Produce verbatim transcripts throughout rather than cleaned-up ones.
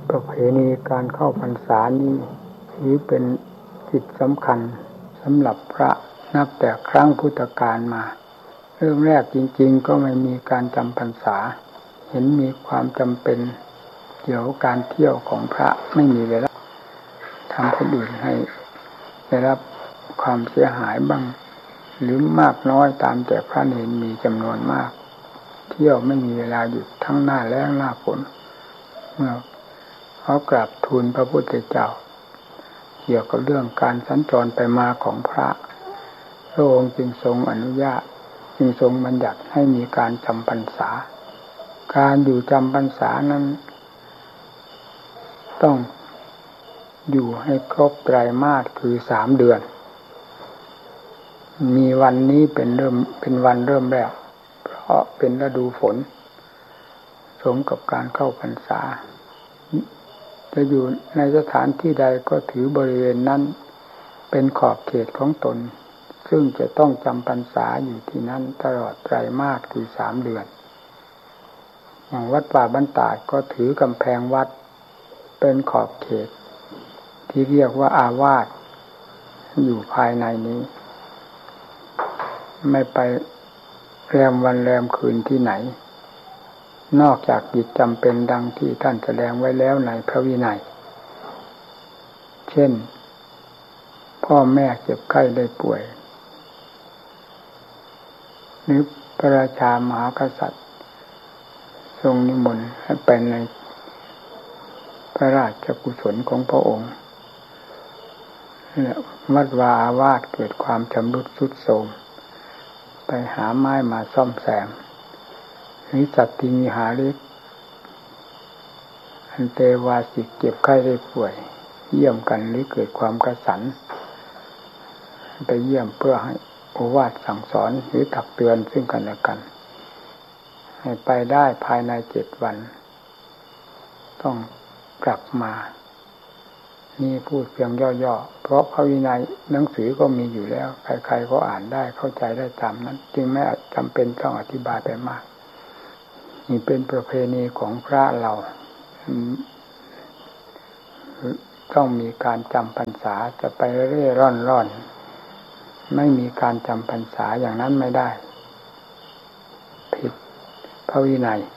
ประเพณีการเข้าพรรษานี้ถือเป็นกิจสำคัญสำหรับพระนับแต่ครั้งพุทธกาลมาเรื่องแรกจริงๆก็ไม่มีการจำพรรษาเห็นมีความจำเป็นเกี่ยวกับการเที่ยวของพระไม่มีเวลาทำคนอื่นให้ได้รับความเสียหายบ้างหรือมากน้อยตามแต่พระเนรมีจำนวนมากเที่ยวไม่มีเวลาหยุดทั้งหน้าแล้งหน้าฝนเมื่อเขากราบทูลพระพุทธเจ้าเกี่ยวกับเรื่องการสัญจรไปมาของพระพระองค์จึงทรงอนุญาตจึงทรงบัญญัติให้มีการจำพรรษาการอยู่จำพรรษานั้นต้องอยู่ให้ครบไตรมาสคือสามเดือนมีวันนี้เป็นเริ่มเป็นวันเริ่มแรกเพราะเป็นฤดูฝนสมกับการเข้าพรรษาจะอยู่ในสถานที่ใดก็ถือบริเวณนั้นเป็นขอบเขตของตนซึ่งจะต้องจำพรรษาอยู่ที่นั้นตลอดไตรมาสคือสามเดือนอย่างวัดป่าบ้านตาดก็ถือกำแพงวัดเป็นขอบเขตที่เรียกว่าอาวาสอยู่ภายในนี้ไม่ไปแรมวันแรมคืนที่ไหนนอกจากกิจจำเป็นดังที่ท่านแสดงไว้แล้วในพระวินัยเช่นพ่อแม่เจ็บไข้ได้ป่วยหรือพระราชามหากษัตริย์ทรงนิมนต์ให้ไปในพระราชกุศลของพระองค์วัดวาอาวาสเกิดความชำรุดทรุดโทรมไปหาไม้มาซ่อมแซมหรือสัตติมีหาริกอันเตวาสิกเจ็บไข้ได้ป่วยเยี่ยมกันหรือเกิดความกระสันไปเยี่ยมเพื่อให้โอวาทสั่งสอนหรือตักเตือนซึ่งกันและกันให้ไปได้ภายในเจ็ดวันต้องกลับมานี่พูดเพียงย่อๆเพราะพระวินัยหนังสือก็มีอยู่แล้วใครๆก็อ่านได้เข้าใจได้ตามนั้นจึงไม่จำเป็นต้องอธิบายไปมากนี่เป็นประเพณีของพระเราต้องมีการจำพรรษาจะไปเร่ร่อนร่อนไม่มีการจำพรรษาอย่างนั้นไม่ได้ผิดพระวินัย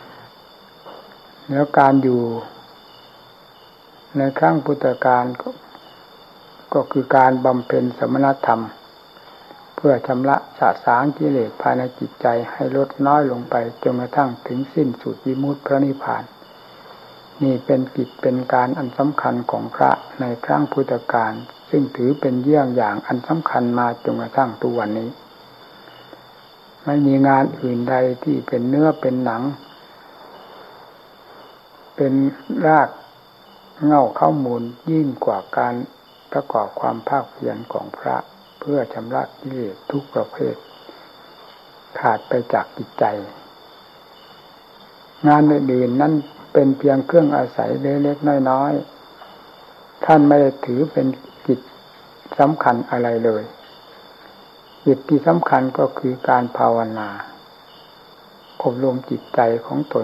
แล้วการอยู่ในครั้งพุทธกาลก็ก็คือการบำเพ็ญสมณธรรมเพื่อชำระสะสางกิเลสภายในจิตใจให้ลดน้อยลงไปจนกระทั่งถึงสิ้นสุดวิมุตติพระนิพพานนี่เป็นกิจเป็นการอันสำคัญของพระในครั้งพุทธกาลซึ่งถือเป็นเยี่ยงอย่างอันสำคัญมาจนกระทั่งทุกวันนี้ไม่มีงานอื่นใดที่เป็นเนื้อเป็นหนังเป็นรากเหง้าข้อมูลยิ่งกว่าการประกอบความภาคเพียรของพระเพื่อชำระกิเลสทุกประเภทขาดไปจากจิตใจงานอื่นๆนั้นเป็นเพียงเครื่องอาศัยเล็กๆน้อยๆท่านไม่ได้ถือเป็นกิจสำคัญอะไรเลยกิจที่สำคัญก็คือการภาวนาอบรมจิตใจของตน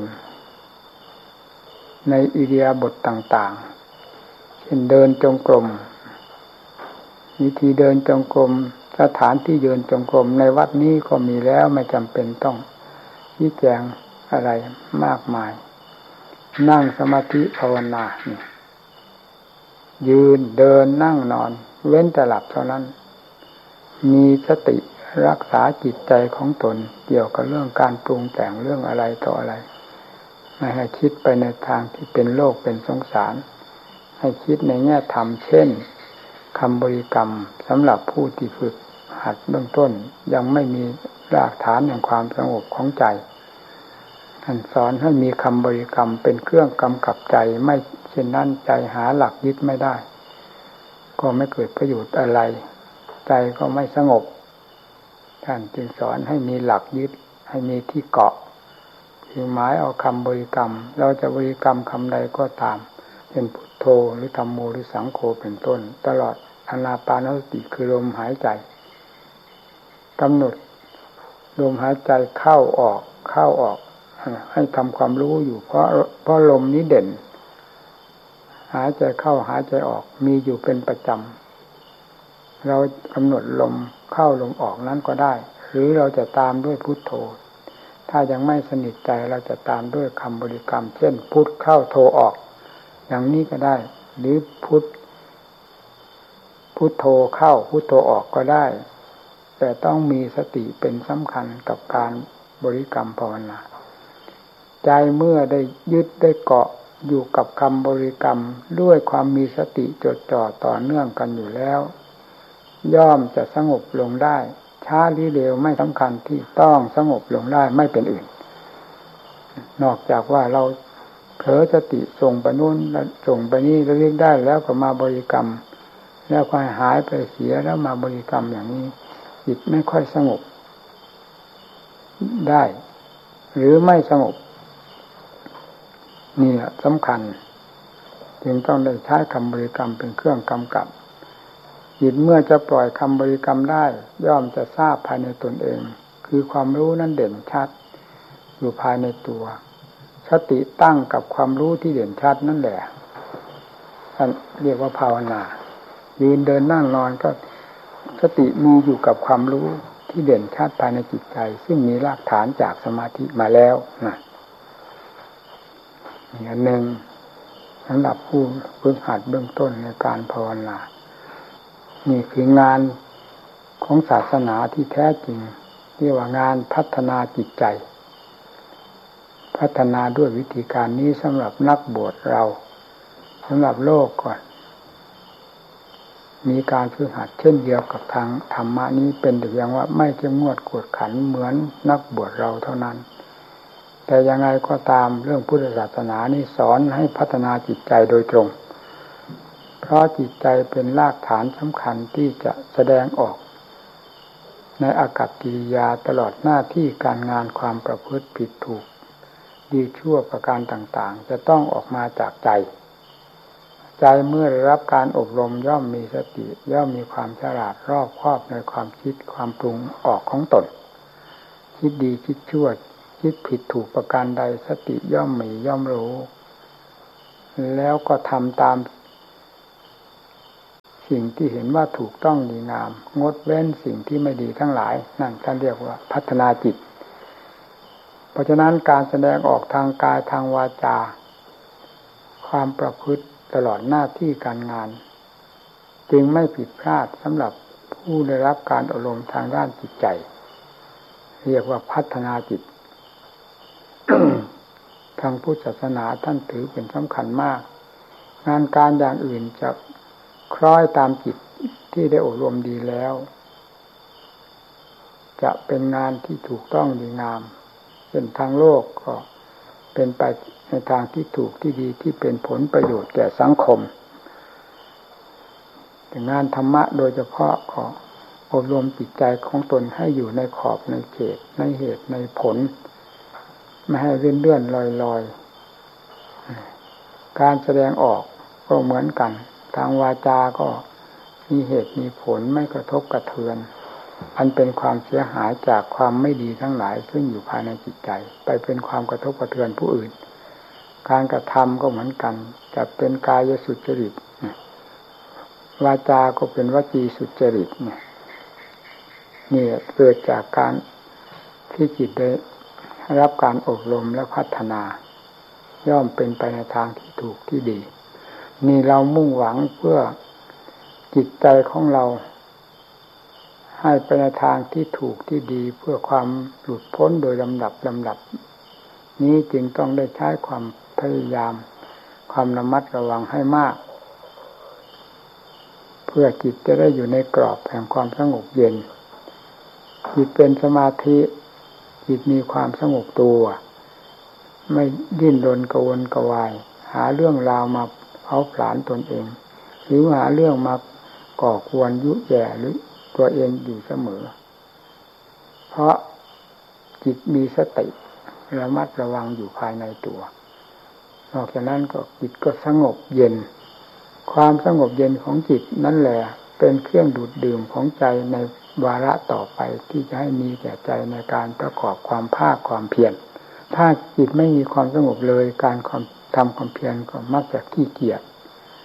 ในอิริยาบถต่างๆเช่นเดินจงกรมวิธีเดินจงกรมสถานที่เดินจงกรมในวัดนี้ก็มีแล้วไม่จำเป็นต้องชี้แจงอะไรมากมายนั่งสมาธิภาวนานี่ยืนเดินนั่งนอนเว้นแต่หลับเท่านั้นมีสติรักษาจิตใจของตนเกี่ยวกับเรื่องการปรุงแต่งเรื่องอะไรต่ออะไรไม่ให้คิดไปในทางที่เป็นโลกเป็นสงสารให้คิดในแง่ธรรมเช่นคำบริกรรมสำหรับผู้ที่ฝึกหัดเบื้องต้นยังไม่มีรากฐานแห่งความสงบของใจท่านสอนให้มีคำบริกรรมเป็นเครื่องกำกับใจไม่เช่นนั้นใจหาหลักยึดไม่ได้ก็ไม่เกิดประโยชน์อะไรใจก็ไม่สงบท่านจึงสอนให้มีหลักยึดให้มีที่เกาะคือหมายเอาคำบริกรรมเราจะบริกรรมคำใดก็ตามเป็นพุทโธหรือธัมโมหรือสังโฆเป็นต้นตลอดอานาปานสติคือลมหายใจกำหนดลมหายใจเข้าออกเข้าออกให้ทำความรู้อยู่เพราะเพราะลมนี้เด่นายใจเข้าหายใจออกมีอยู่เป็นประจำเรากำหนดลมเข้าลมออกนั้นก็ได้หรือเราจะตามด้วยพุทโธถ้ายังไม่สนิทใจเราจะตามด้วยคำบริกรรมเช่นพุทเข้าโธออกอย่างนี้ก็ได้หรือพุทพุทโธเข้าพุทโธออกก็ได้แต่ต้องมีสติเป็นสำคัญกับการบริกรรมภาวนาใจเมื่อได้ยึดได้เกาะอยู่กับคำบริกรรมด้วยความมีสติจดจ่อต่อเนื่องกันอยู่แล้วย่อมจะสงบลงได้ช้าหรือเร็วไม่สำคัญที่ต้องสงบลงได้ไม่เป็นอื่นนอกจากว่าเราเผลอสติส่งไปนู่นส่งไปนี่แล้วเรียกได้แล้วก็มาบริกรรมแล้วก็หายไปเสียแล้วมาบริกรรมอย่างนี้จิตไม่ค่อยสงบได้หรือไม่สงบนี่แหละสำคัญจึงต้องได้ใช้คำบริกรรมเป็นเครื่องกำกับจิตเมื่อจะปล่อยคำบริกรรมได้ย่อมจะทราบภายในตนเองคือความรู้นั้นเด่นชัดอยู่ภายในตัวสติตั้งกับความรู้ที่เด่นชัดนั่นแหละท่านเรียกว่าภาวนายืนเดินนั่งนอนก็สติมีอยู่กับความรู้ที่เด่นชัดภายในจิตใจซึ่งมีรากฐานจากสมาธิมาแล้วนะอย่างหนึ่งสำหรับผู้ฝึกหัดเบื้องต้นในการภาวนานี่คืองานของศาสนาที่แท้จริงเรียกว่างานพัฒนาจิตใจพัฒนาด้วยวิธีการนี้สำหรับนักบวชเราสำหรับโลกก่อนมีการฝึกหัดเช่นเดียวกับทางธรรมะนี้เป็นแต่เพียงว่าไม่เข้มงวดกวดขันเหมือนนักบวชเราเท่านั้นแต่ยังไงก็ตามเรื่องพุทธศาสนานี้สอนให้พัฒนาจิตใจโดยตรงเพราะจิตใจเป็นรากฐานสำคัญที่จะแสดงออกในอากัปกิริยาตลอดหน้าที่การงานความประพฤติผิดถูกดีชั่วประการต่างๆจะต้องออกมาจากใจใจเมื่อได้รับการอบรมย่อมมีสติย่อมมีความฉลาดรอบคอบในความคิดความปรุงออกของตนคิดดีคิดชั่วคิดผิดถูกประการใดสติย่อมมีย่อมรู้แล้วก็ทำตามสิ่งที่เห็นว่าถูกต้องดีงามงดเว้นสิ่งที่ไม่ดีทั้งหลายนั่นท่านเรียกว่าพัฒนาจิตเพราะฉะนั้นการแสดงออกทางกายทางวาจาความประพฤติตลอดหน้าที่การงานจึงไม่ผิดพลาดสำหรับผู้ได้รับการอบรมทางด้านจิตใจเรียกว่าพัฒนาจิต ทางพุทธศาสนาท่านถือเป็นสำคัญมากงานการอย่างอื่นจะคล้อยตามจิตที่ได้อบรมดีแล้วจะเป็นงานที่ถูกต้องดีงามเป็นทางโลกก็เป็นไปในทางที่ถูกที่ดีที่เป็นผลประโยชน์แก่สังคมแต่งานธรรมะโดยเฉพาะขออบรมจิตใจของตนให้อยู่ในขอบในเขตในเหตุในผลไม่ให้เลื่อนเลื่อนลอยลอยการแสดงออกก็เหมือนกันทางวาจาก็มีเหตุมีผลไม่กระทบกระเทือนอันเป็นความเสียหายจากความไม่ดีทั้งหลายซึ่งอยู่ภายในจิตใจไปเป็นความกระทบกระเทือนผู้อื่นการกระทำก็เหมือนกันจะเป็นกายสุจริตวาจาก็เป็นวจีสุจริตเนี่ยนี่เกิดจากการที่จิตได้รับการอบรมและพัฒนาย่อมเป็นไปในทางที่ถูกที่ดีนี่เรามุ่งหวังเพื่อจิตใจของเราให้ไปในทางที่ถูกที่ดีเพื่อความหลุดพ้นโดยลำดับลำดับนี้จึงต้องได้ใช้ความพยายามความระมัดระวังให้มากเพื่อจิตจะได้อยู่ในกรอบแห่งความสงบเย็นจิตเป็นสมาธิจิตมีความสงบตัวไม่ดิ้นรนกระวนกระวายหาเรื่องราวมาเผาผลาญตนเองหรือหาเรื่องมาก่อกวนยุแย่หรือตัวเองอยู่เสมอเพราะจิตมีสติระมัดระวังอยู่ภายในตัวนอกจากนั้นก็จิตก็สงบเย็นความสงบเย็นของจิตนั่นแหละเป็นเครื่องดูดดื่มของใจในวาระต่อไปที่จะให้มีแก่ใจในการประกอบความภาคความเพียรถ้าจิตไม่มีความสงบเลยการทำความเพียรก็มักจะขี้เกียจ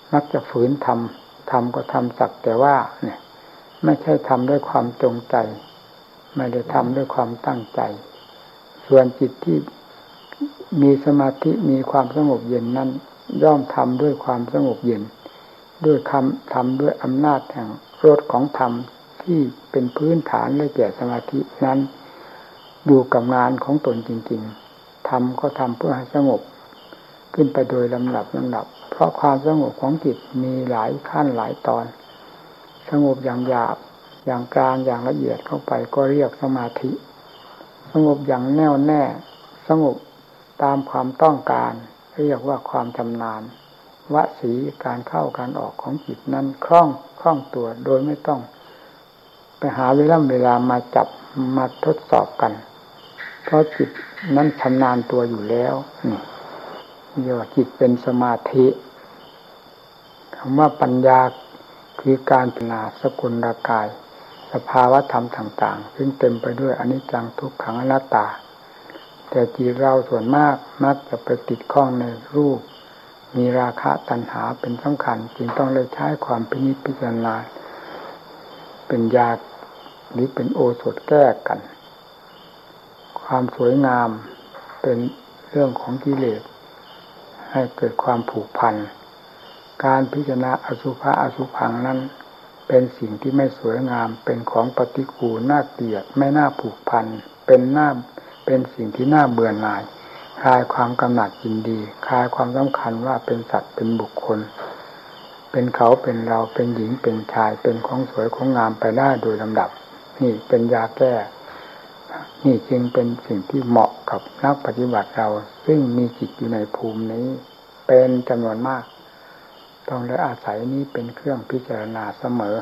มักจะฝืนทำทำก็ทำสักแต่ว่าเนี่ยไม่ใช่ทำด้วยความจงใจไม่ได้ทำด้วยความตั้งใจส่วนจิตที่มีสมาธิมีความสงบเย็นนั้นย่อมทำด้วยความสงบเย็นด้วยคำทำด้วยอำนาจแห่งรสของธรรมที่เป็นพื้นฐานได้แก่สมาธินั้นอยู่กับงานของตนจริงๆทำก็ทำเพื่อให้สงบขึ้นไปโดยลำดับลำดับเพราะความสงบของจิตมีหลายขั้นหลายตอนสงบอย่างหยาบอย่างกลางอย่างละเอียดเข้าไปก็เรียกสมาธิสงบอย่างแน่วแน่สงบตามความต้องการเรียกว่าความชำนาญวสีการเข้าการออกของจิตนั้นคล่องคล่องตัวโดยไม่ต้องไปหาเวลาเวลามาจับมาทดสอบกันเพราะจิตนั้นชำนาญตัวอยู่แล้วนี่เรียกว่าจิตเป็นสมาธิคำว่าปัญญาคือการพิจารณาสกุลกายสภาวะธรรมต่างๆซึ่งเต็มไปด้วยอนิจจังทุกขังอนัตตาแต่จิตเราส่วนมากมักจะไปติดข้องในรูปมีราคะตัณหาเป็นสำคัญจึงต้องเลยใช้ความพินิจพิจารณาเป็นยาหรือเป็นโอสถแก้กันความสวยงามเป็นเรื่องของกิเลสให้เกิดความผูกพันการพิจารณาอสุภะอสุภังนั้นเป็นสิ่งที่ไม่สวยงามเป็นของปฏิกูลน่าเกลียดไม่น่าผูกพันเป็นหน้าเป็นสิ่งที่น่าเบื่อหน่ายคลายความกำหนัดยินดีคลายความสำคัญว่าเป็นสัตว์เป็นบุคคลเป็นเขาเป็นเราเป็นหญิงเป็นชายเป็นของสวยของงามไปได้โดยลำดับนี่เป็นยาแก้นี่จึงเป็นสิ่งที่เหมาะกับนักปฏิบัติเราซึ่งมีจิตอยู่ในภูมินี้เป็นจำนวนมากต้องได้อาศัยนี้เป็นเครื่องพิจารณาเสมอ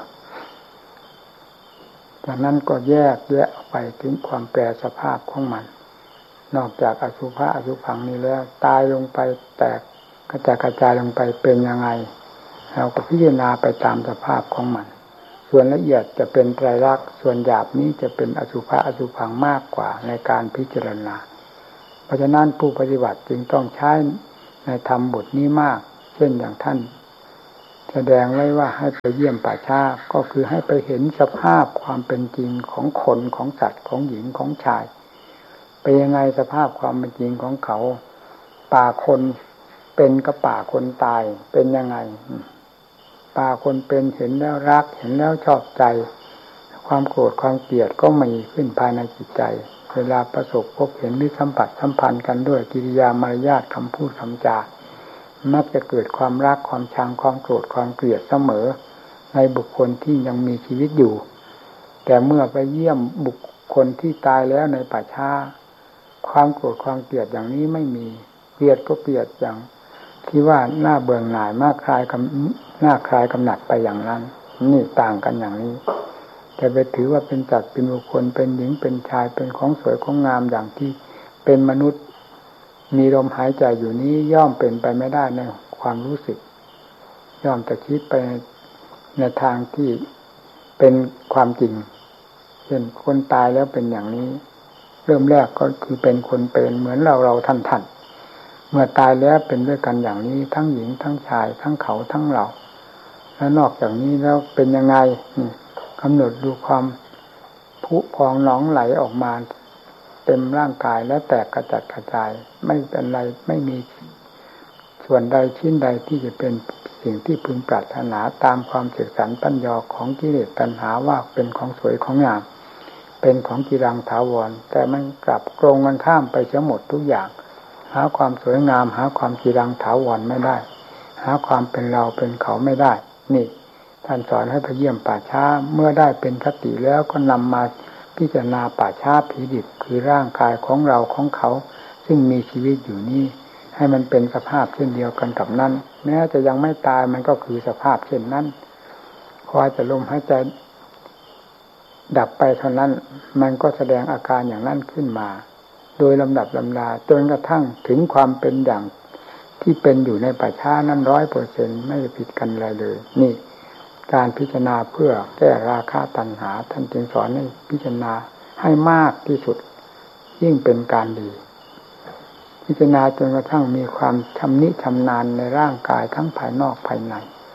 จากนั้นก็แยกแยะออกไปถึงความแปรสภาพของมันนอกจากอสุภะอสุภังนี้แล้วตายลงไปแตกกระจายกระจายลงไปเป็นยังไงเราก็พิจารณาไปตามสภาพของมันส่วนละเอียดจะเป็นไตรลักษณ์ส่วนหยาบนี้จะเป็นอสุภะอสุภังมากกว่าในการพิจารณาเพราะฉะนั้นผู้ปฏิบัติจึงต้องใช้ในธรรมบทนี้มากเช่นอย่างท่านแสดงไว้ว่าให้ไปเยี่ยมป่าช้าก็คือให้ไปเห็นสภาพความเป็นจริงของคนของสัตว์ของหญิงของชายเป็นยังไงสภาพความเป็นจริงของเขาป่าคนเป็นกับป่าคนตายเป็นยังไงป่าคนเป็นเห็นแล้วรักเห็นแล้วชอบใจความโกรธความเกลียดก็มีขึ้นภายในจิตใจเวลาประสบพบเห็นหรือสัมผัสสัมพันธ์กันด้วยกิริยามารยาทคำพูดคำจามักจะเกิดความรักความชังความโกรธความเกลียดเสมอในบุคคลที่ยังมีชีวิตอยู่แต่เมื่อไปเยี่ยมบุคคลที่ตายแล้วในป่าช้าความโกรธความเกลียดอย่างนี้ไม่มีเกลียดก็เกลียดอย่างที่ว่าหน้าเบื่อหน่ายมากคลายกำหน้าคลายกำหนัดไปอย่างนั้นนี่ต่างกันอย่างนี้แต่ไปถือว่าเป็นจัดเป็นบุคคลเป็นหญิงเป็นชายเป็นของสวยของงามอย่างที่เป็นมนุษย์มีลมหายใจอยู่นี้ย่อมเป็นไปไม่ได้ในความรู้สึกย่อมจะคิดไปในทางที่เป็นความจริงเช่นคนตายแล้วเป็นอย่างนี้เริ่มแรกก็คือเป็นคนเป็นเหมือนเราเราท่านท่านเมื่อตายแล้วเป็นด้วยกันอย่างนี้ทั้งหญิงทั้งชายทั้งเขาทั้งเราแล้วนอกจากนี้แล้วเป็นยังไงกำหนดดูความผุพองหนองไหลออกมาเต็มร่างกายและแตกกระจัดกระจายไม่เป็นไรไม่มีส่วนใดชิ้นใดที่จะเป็นสิ่งที่พึงปรารถนาตามความเสกสรรปัญญาของกิเลสตัณหาว่าเป็นของสวยของงามเป็นของกีรังถาวรแต่มันกลับตรงกันข้ามไปเสียหมดทุกอย่างหาความสวยงามหาความกีรังถาวรไม่ได้หาความเป็นเราเป็นเขาไม่ได้นี่ท่านสอนให้ไปเยี่ยมป่าช้าเมื่อได้เป็นคติแล้วก็นำมาพิจารณาป่าช้าผีดิบคือร่างกายของเราของเขาซึ่งมีชีวิตอยู่นี่ให้มันเป็นสภาพเช่นเดียวกันกับนั้นแม้จะยังไม่ตายมันก็คือสภาพเช่นนั้นคอยจะลมหายใจดับไปเท่านั้นมันก็แสดงอาการอย่างนั้นขึ้นมาโดยลำดับลำดาจนกระทั่งถึงความเป็นอย่างที่เป็นอยู่ในป่าช้านั้นร้อยเปอร์เซ็นต์ไม่ผิดกันอะไรเลยนี่การพิจารณาเพื่อแก้ราคะตัณหาท่านจึงสอนให้พิจารณาให้มากที่สุดยิ่งเป็นการดีพิจารณาจนกระทั่งมีความชำนิชำนาญในร่างกายทั้งภายนอกภายใน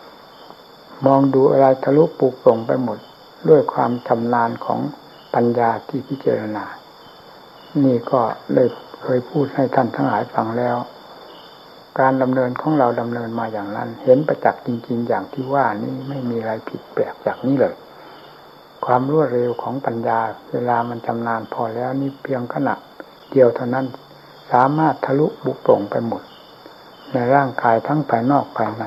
มองดูอะไรทะลุปลุกปลงไปหมดด้วยความชำนาญของปัญญาที่พิจารณานี่ก็เลยเคยพูดให้ท่านทั้งหลายฟังแล้วการดำเนินของเราดำเนินมาอย่างนั้นเห็นประจักษ์จริงๆอย่างที่ว่านี่ไม่มีอะไรผิดแปลกจากนี้เลยความรวดเร็วของปัญญาเวลามันชำนาญพอแล้วนี่เพียงขณะเดียวเท่านั้นสามารถทะลุบุกโปร่งไปหมดในร่างกายทั้งภายนอกภายใน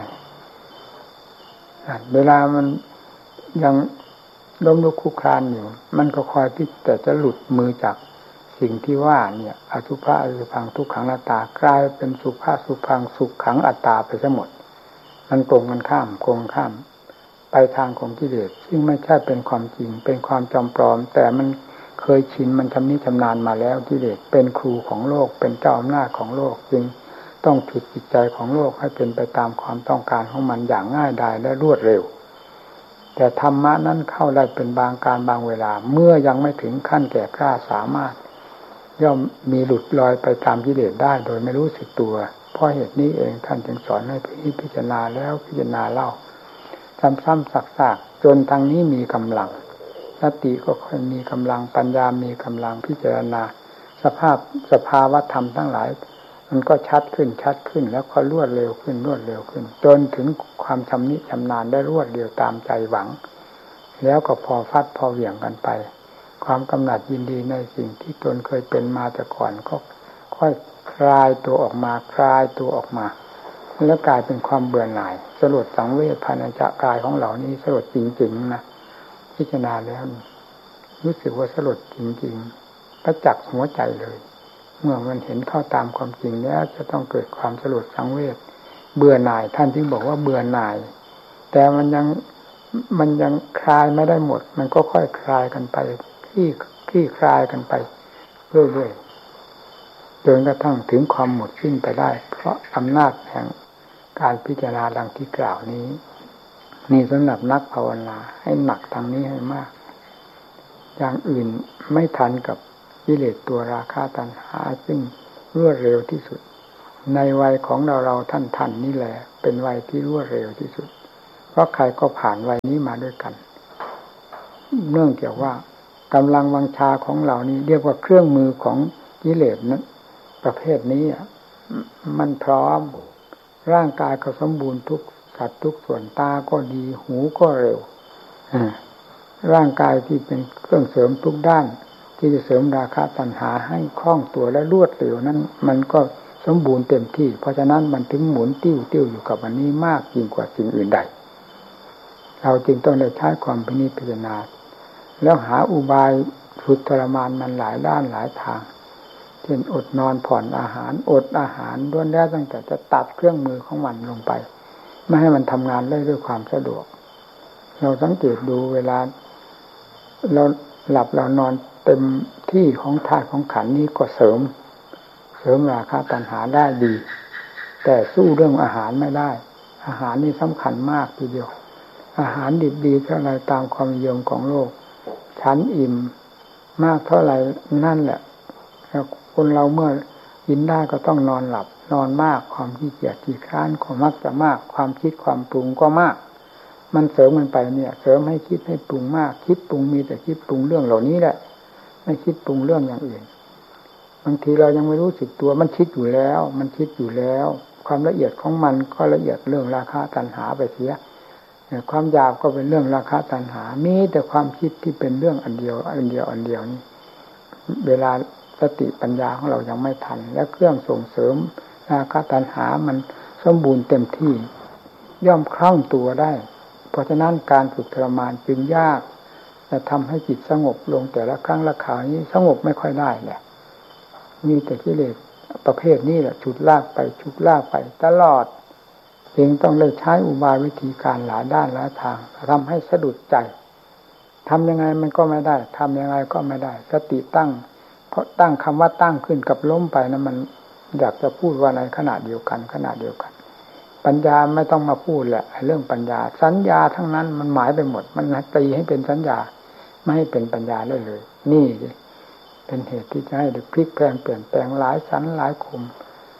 เวลามันยังล้มลุกคลุกคลานอยู่มันก็คอยที่แต่จะหลุดมือจากสิ่งที่ว่าเนี่ยอสุภะอสุภังทุกขังอนัตตากลายเป็นสุภะสุภังสุขขังอัตตาไปซะหมดมันตรงกันข้ามโกงข้ามไปทางของกิเลสซึ่งไม่ใช่เป็นความจริงเป็นความจอมปลอมแต่มันเคยชินมันชำนิชำนาญมาแล้วกิเลสเป็นครูของโลกเป็นเจ้าอำนาจของโลกจึงต้องฉุดจิตใจของโลกให้เป็นไปตามความต้องการของมันอย่างง่ายดายและรวดเร็วแต่ธรรมะนั้นเข้าได้เป็นบางการบางเวลาเมื่อยังไม่ถึงขั้นแก่กล้าสามารถย่อมมีหลุดลอยไปตามกิเลสได้โดยไม่รู้สึกตัวเพราะเหตุนี้เองท่านจึงสอนให้พิจารณาแล้วพิจารณาเล่าซ้ำๆซักๆจนทางนี้มีกำลังสติก็ค่อยมีกำลังปัญญามีกำลังพิจารณาสภาพสภาวะธรรมทั้งหลายมันก็ชัดขึ้นชัดขึ้นแล้วก็รวดเร็วขึ้นรวดเร็วขึ้นจนถึงความชำนิชำนาญได้รวดเร็วตามใจหวังแล้วก็พอฟัดพอเหวี่ยงกันไปความกำหนัดยินดีในสิ่งที่ตนเคยเป็นมาแต่ก่อนก็ค่อยคลายตัวออกมาคลายตัวออกมาแล้วกลายเป็นความเบื่อหน่ายสลดสังเวชภายในจิตกายของเรานี้สลดจริงๆนะพิจารณาแล้วรู้สึกว่าสลดจริงๆประจักษ์หัวใจเลยเมื่อมันเห็นเข้าตามความจริงแล้วจะต้องเกิดความสลดสังเวชเบื่อหน่ายท่านจึงบอกว่าเบื่อหน่ายแต่มันยังมันยังคลายไม่ได้หมดมันก็ค่อยคลายกันไปที่ที่คลายกันไปเรื่อยๆจนกระทั่งถึงความหมดสิ้นไปได้เพราะอำนาจแห่งการพิจารณาดังที่กล่าวนี้นี่สำหรับนักภาวนาให้หนักทางนี้ให้มากอย่างอื่นไม่ทันกับกิเลสตัวราคะตัณหาซึ่งรวดเร็วที่สุดในวัยของเราเราท่านท่านนี่แหละเป็นวัยที่รวดเร็วที่สุดเพราะใครก็ผ่านวัยนี้มาด้วยกันเนื่องจากว่ากำลังวังชาของเรานี้เรียกว่าเครื่องมือของกิเลสนั้นประเภทนี้มันพร้อมร่างกายก็สมบูรณ์ทุกสัดทุกส่วนตาก็ดีหูก็เร็วร่างกายที่เป็นเครื่องเสริมทุกด้านที่จะเสริมราคะตัณหาให้คล่องตัวและรวดเร็วนั้นมันก็สมบูรณ์เต็มที่เพราะฉะนั้นมันถึงหมุนติ้วติ้วอยู่กับอันนี้มากยิ่งกว่าสิ่งอื่นใดเราจึงต้องได้ใช้ความพินิจพิจารณาแล้วหาอุบายฝึกทรมานมันหลายด้านหลายทางเช่นอดนอนผ่อนอาหารอดอาหารล้วนแล้วตั้งแต่จะตัดเครื่องมือของมันลงไปไม่ให้มันทำงานได้ด้วยความสะดวกเราสังเกตดูเวลาเราหลับเรานอนเต็มที่ของธาตุของขันธ์นี้ก็เสริมเสริมราคะตัณหาได้ดีแต่สู้เรื่องอาหารไม่ได้อาหารนี่สำคัญมากทีเดียวอาหารดิบดีเท่าไรตามความนิยมของโลกฉันอิ่มมากเท่าไรนั่นแหละคนเราเมื่อกินได้ก็ต้องนอนหลับนอนมากความขี้เกียจขี้คร้านก็มักจะมากความคิดความปรุงก็มากมันเสริมมันไปเนี่ยเสริมให้คิดให้ปรุงมากคิดปรุงมีแต่คิดปรุงเรื่องเหล่านี้แหละไม่คิดปรุงเรื่องอย่างอื่นบางทีเรายังไม่รู้สึกตัวมันคิดอยู่แล้วมันคิดอยู่แล้วความละเอียดของมันก็ละเอียดเรื่องราคะตัณหาไปเสียความหยาบก็เป็นเรื่องราคะตัณหามีแต่ความคิดที่เป็นเรื่องอันเดียวอันเดียวอันเดียวนี้เวลาสติปัญญาของเรายังไม่ทันและเครื่องส่งเสริมราคะตัณหามันสมบูรณ์เต็มที่ย่อมคล่องตัวได้เพราะฉะนั้นการฝึกทรมานจึงยากจะทำให้จิตสงบลงแต่ละครั้งละคราวนี้สงบไม่ค่อยได้แหละมีแต่กิเลสประเภทนี้แหละฉุดลากไปฉุดลากไปตลอดเองต้องเลยใช้อุบายวิธีการหลายด้านหลายทางทำให้สะดุดใจทำยังไงมันก็ไม่ได้ทำยังไงก็ไม่ได้สติตั้งเพราะตั้งคำว่าตั้งขึ้นกับล้มไปนะมันอยากจะพูดว่าในขณะเดียวกันขณะเดียวกันปัญญาไม่ต้องมาพูดแหละเรื่องปัญญาสัญญาทั้งนั้นมันหมายไปหมดมันตีให้เป็นสัญญาไม่ให้เป็นปัญญาเลยเลยนี่เป็นเหตุที่จะให้พลิกแปลงเปลี่ยนแปลงหลายสันหลายคม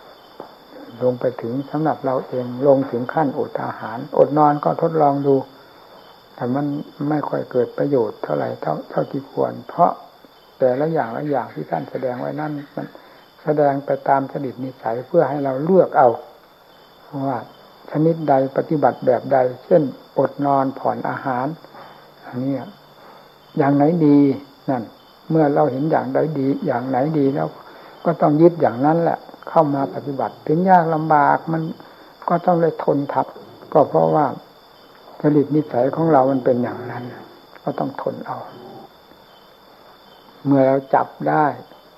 ลงไปถึงสำหรับเราเองลงถึงขั้นอดอาหารอดนอนก็ทดลองดูแต่มันไม่ค่อยเกิดประโยชน์เท่าไหร่เท่าเท่าที่ควรเพราะแต่ละอย่างละอย่างที่ท่านแสดงไว้นั่นมันแสดงไปตามจริตนิสัยเพื่อให้เราเลือกเอาว่าชนิดใดปฏิบัติแบบใดเช่นอดนอนผ่อนอาหารอันนี้อย่างไหนดีนั่นเมื่อเราเห็นอย่างใดดีอย่างไหนดีแล้วก็ต้องยึดอย่างนั้นแหละเข้ามาปฏิบัติถึงยากลำบากมันก็ต้องได้ทนทับก็เพราะว่าจริตนิสัยของเรามันเป็นอย่างนั้นก็ต้องทนเอาเมื่อเราจับได้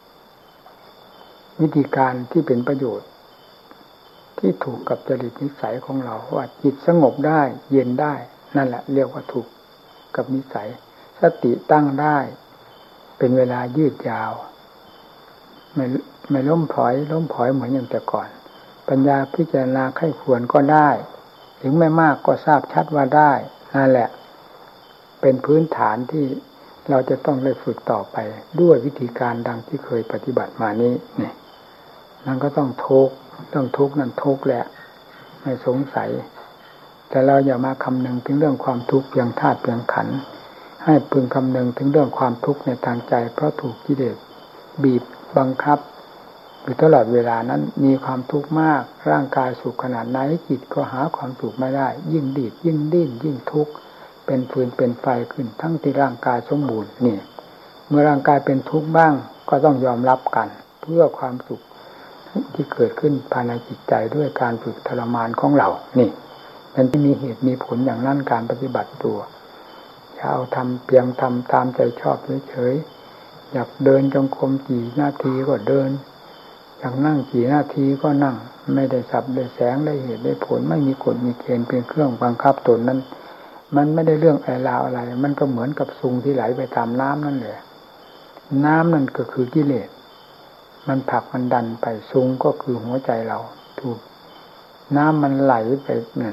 วิธีการที่เป็นประโยชน์ที่ถูกกับจริตนิสัยของเราว่าจิตสงบได้เย็นได้นั่นแหละเรียกว่าถูกกับนิสัยสติตั้งได้เป็นเวลายืดยาวไม่ไม่ล้มพลอยล้มพลอยเหมือนอย่างแต่ก่อนปัญญาพิจารณาไข้ควรก็ได้ถึงไม่มากก็ทราบชัดว่าได้นั่นแหละเป็นพื้นฐานที่เราจะต้องได้ฝึกต่อไปด้วยวิธีการดังที่เคยปฏิบัติมานี้นี่นั่นก็ต้องทุกข์ต้องทุกข์นั่นทุกข์แหละไม่สงสัยแต่เราอย่ามาคำนึงถึงเรื่องความทุกข์เพียงธาตุเพียงขันธ์ให้พึงคำนึงถึงเรื่องความทุกข์ในทางใจเพราะถูกกิเลสบีบบังคับอยู่ตลอดเวลานั้นมีความทุกข์มากร่างกายสุขขนาดไหนจิตก็หาความสุขไม่ได้ยิ่งดีดยิ่งดิ้นยิ่งทุกข์เป็นฟืนเป็นไฟขึ้นทั้งที่ร่างกายสมบูรณ์นี่เมื่อร่างกายเป็นทุกข์บ้างก็ต้องยอมรับกันเพื่อความสุขที่เกิดขึ้นภายในจิตใจด้วยการฝึกทรมานของเรานี่มันที่มีเหตุมีผลอย่างนั้นการปฏิบัติตัวอย่าเอาทำเพียงทำตามใจชอบเฉยๆอยากเดินจงกรมกี่นาทีก็เดินอยากนั่งกี่นาทีก็นั่งไม่ได้สับได้แสงได้เหตุได้ผลไม่มีกฎมีเกณฑ์เป็นเครื่องบังคับตนนั้นมันไม่ได้เรื่องไอ้ราวอะไรมันก็เหมือนกับซุงที่ไหลไปตามน้ำนั่นแหละน้ำนั่นก็คือกิเลสมันผลักมันดันไปซุงก็คือหัวใจเราถูกน้ำมันไหลไปนั่น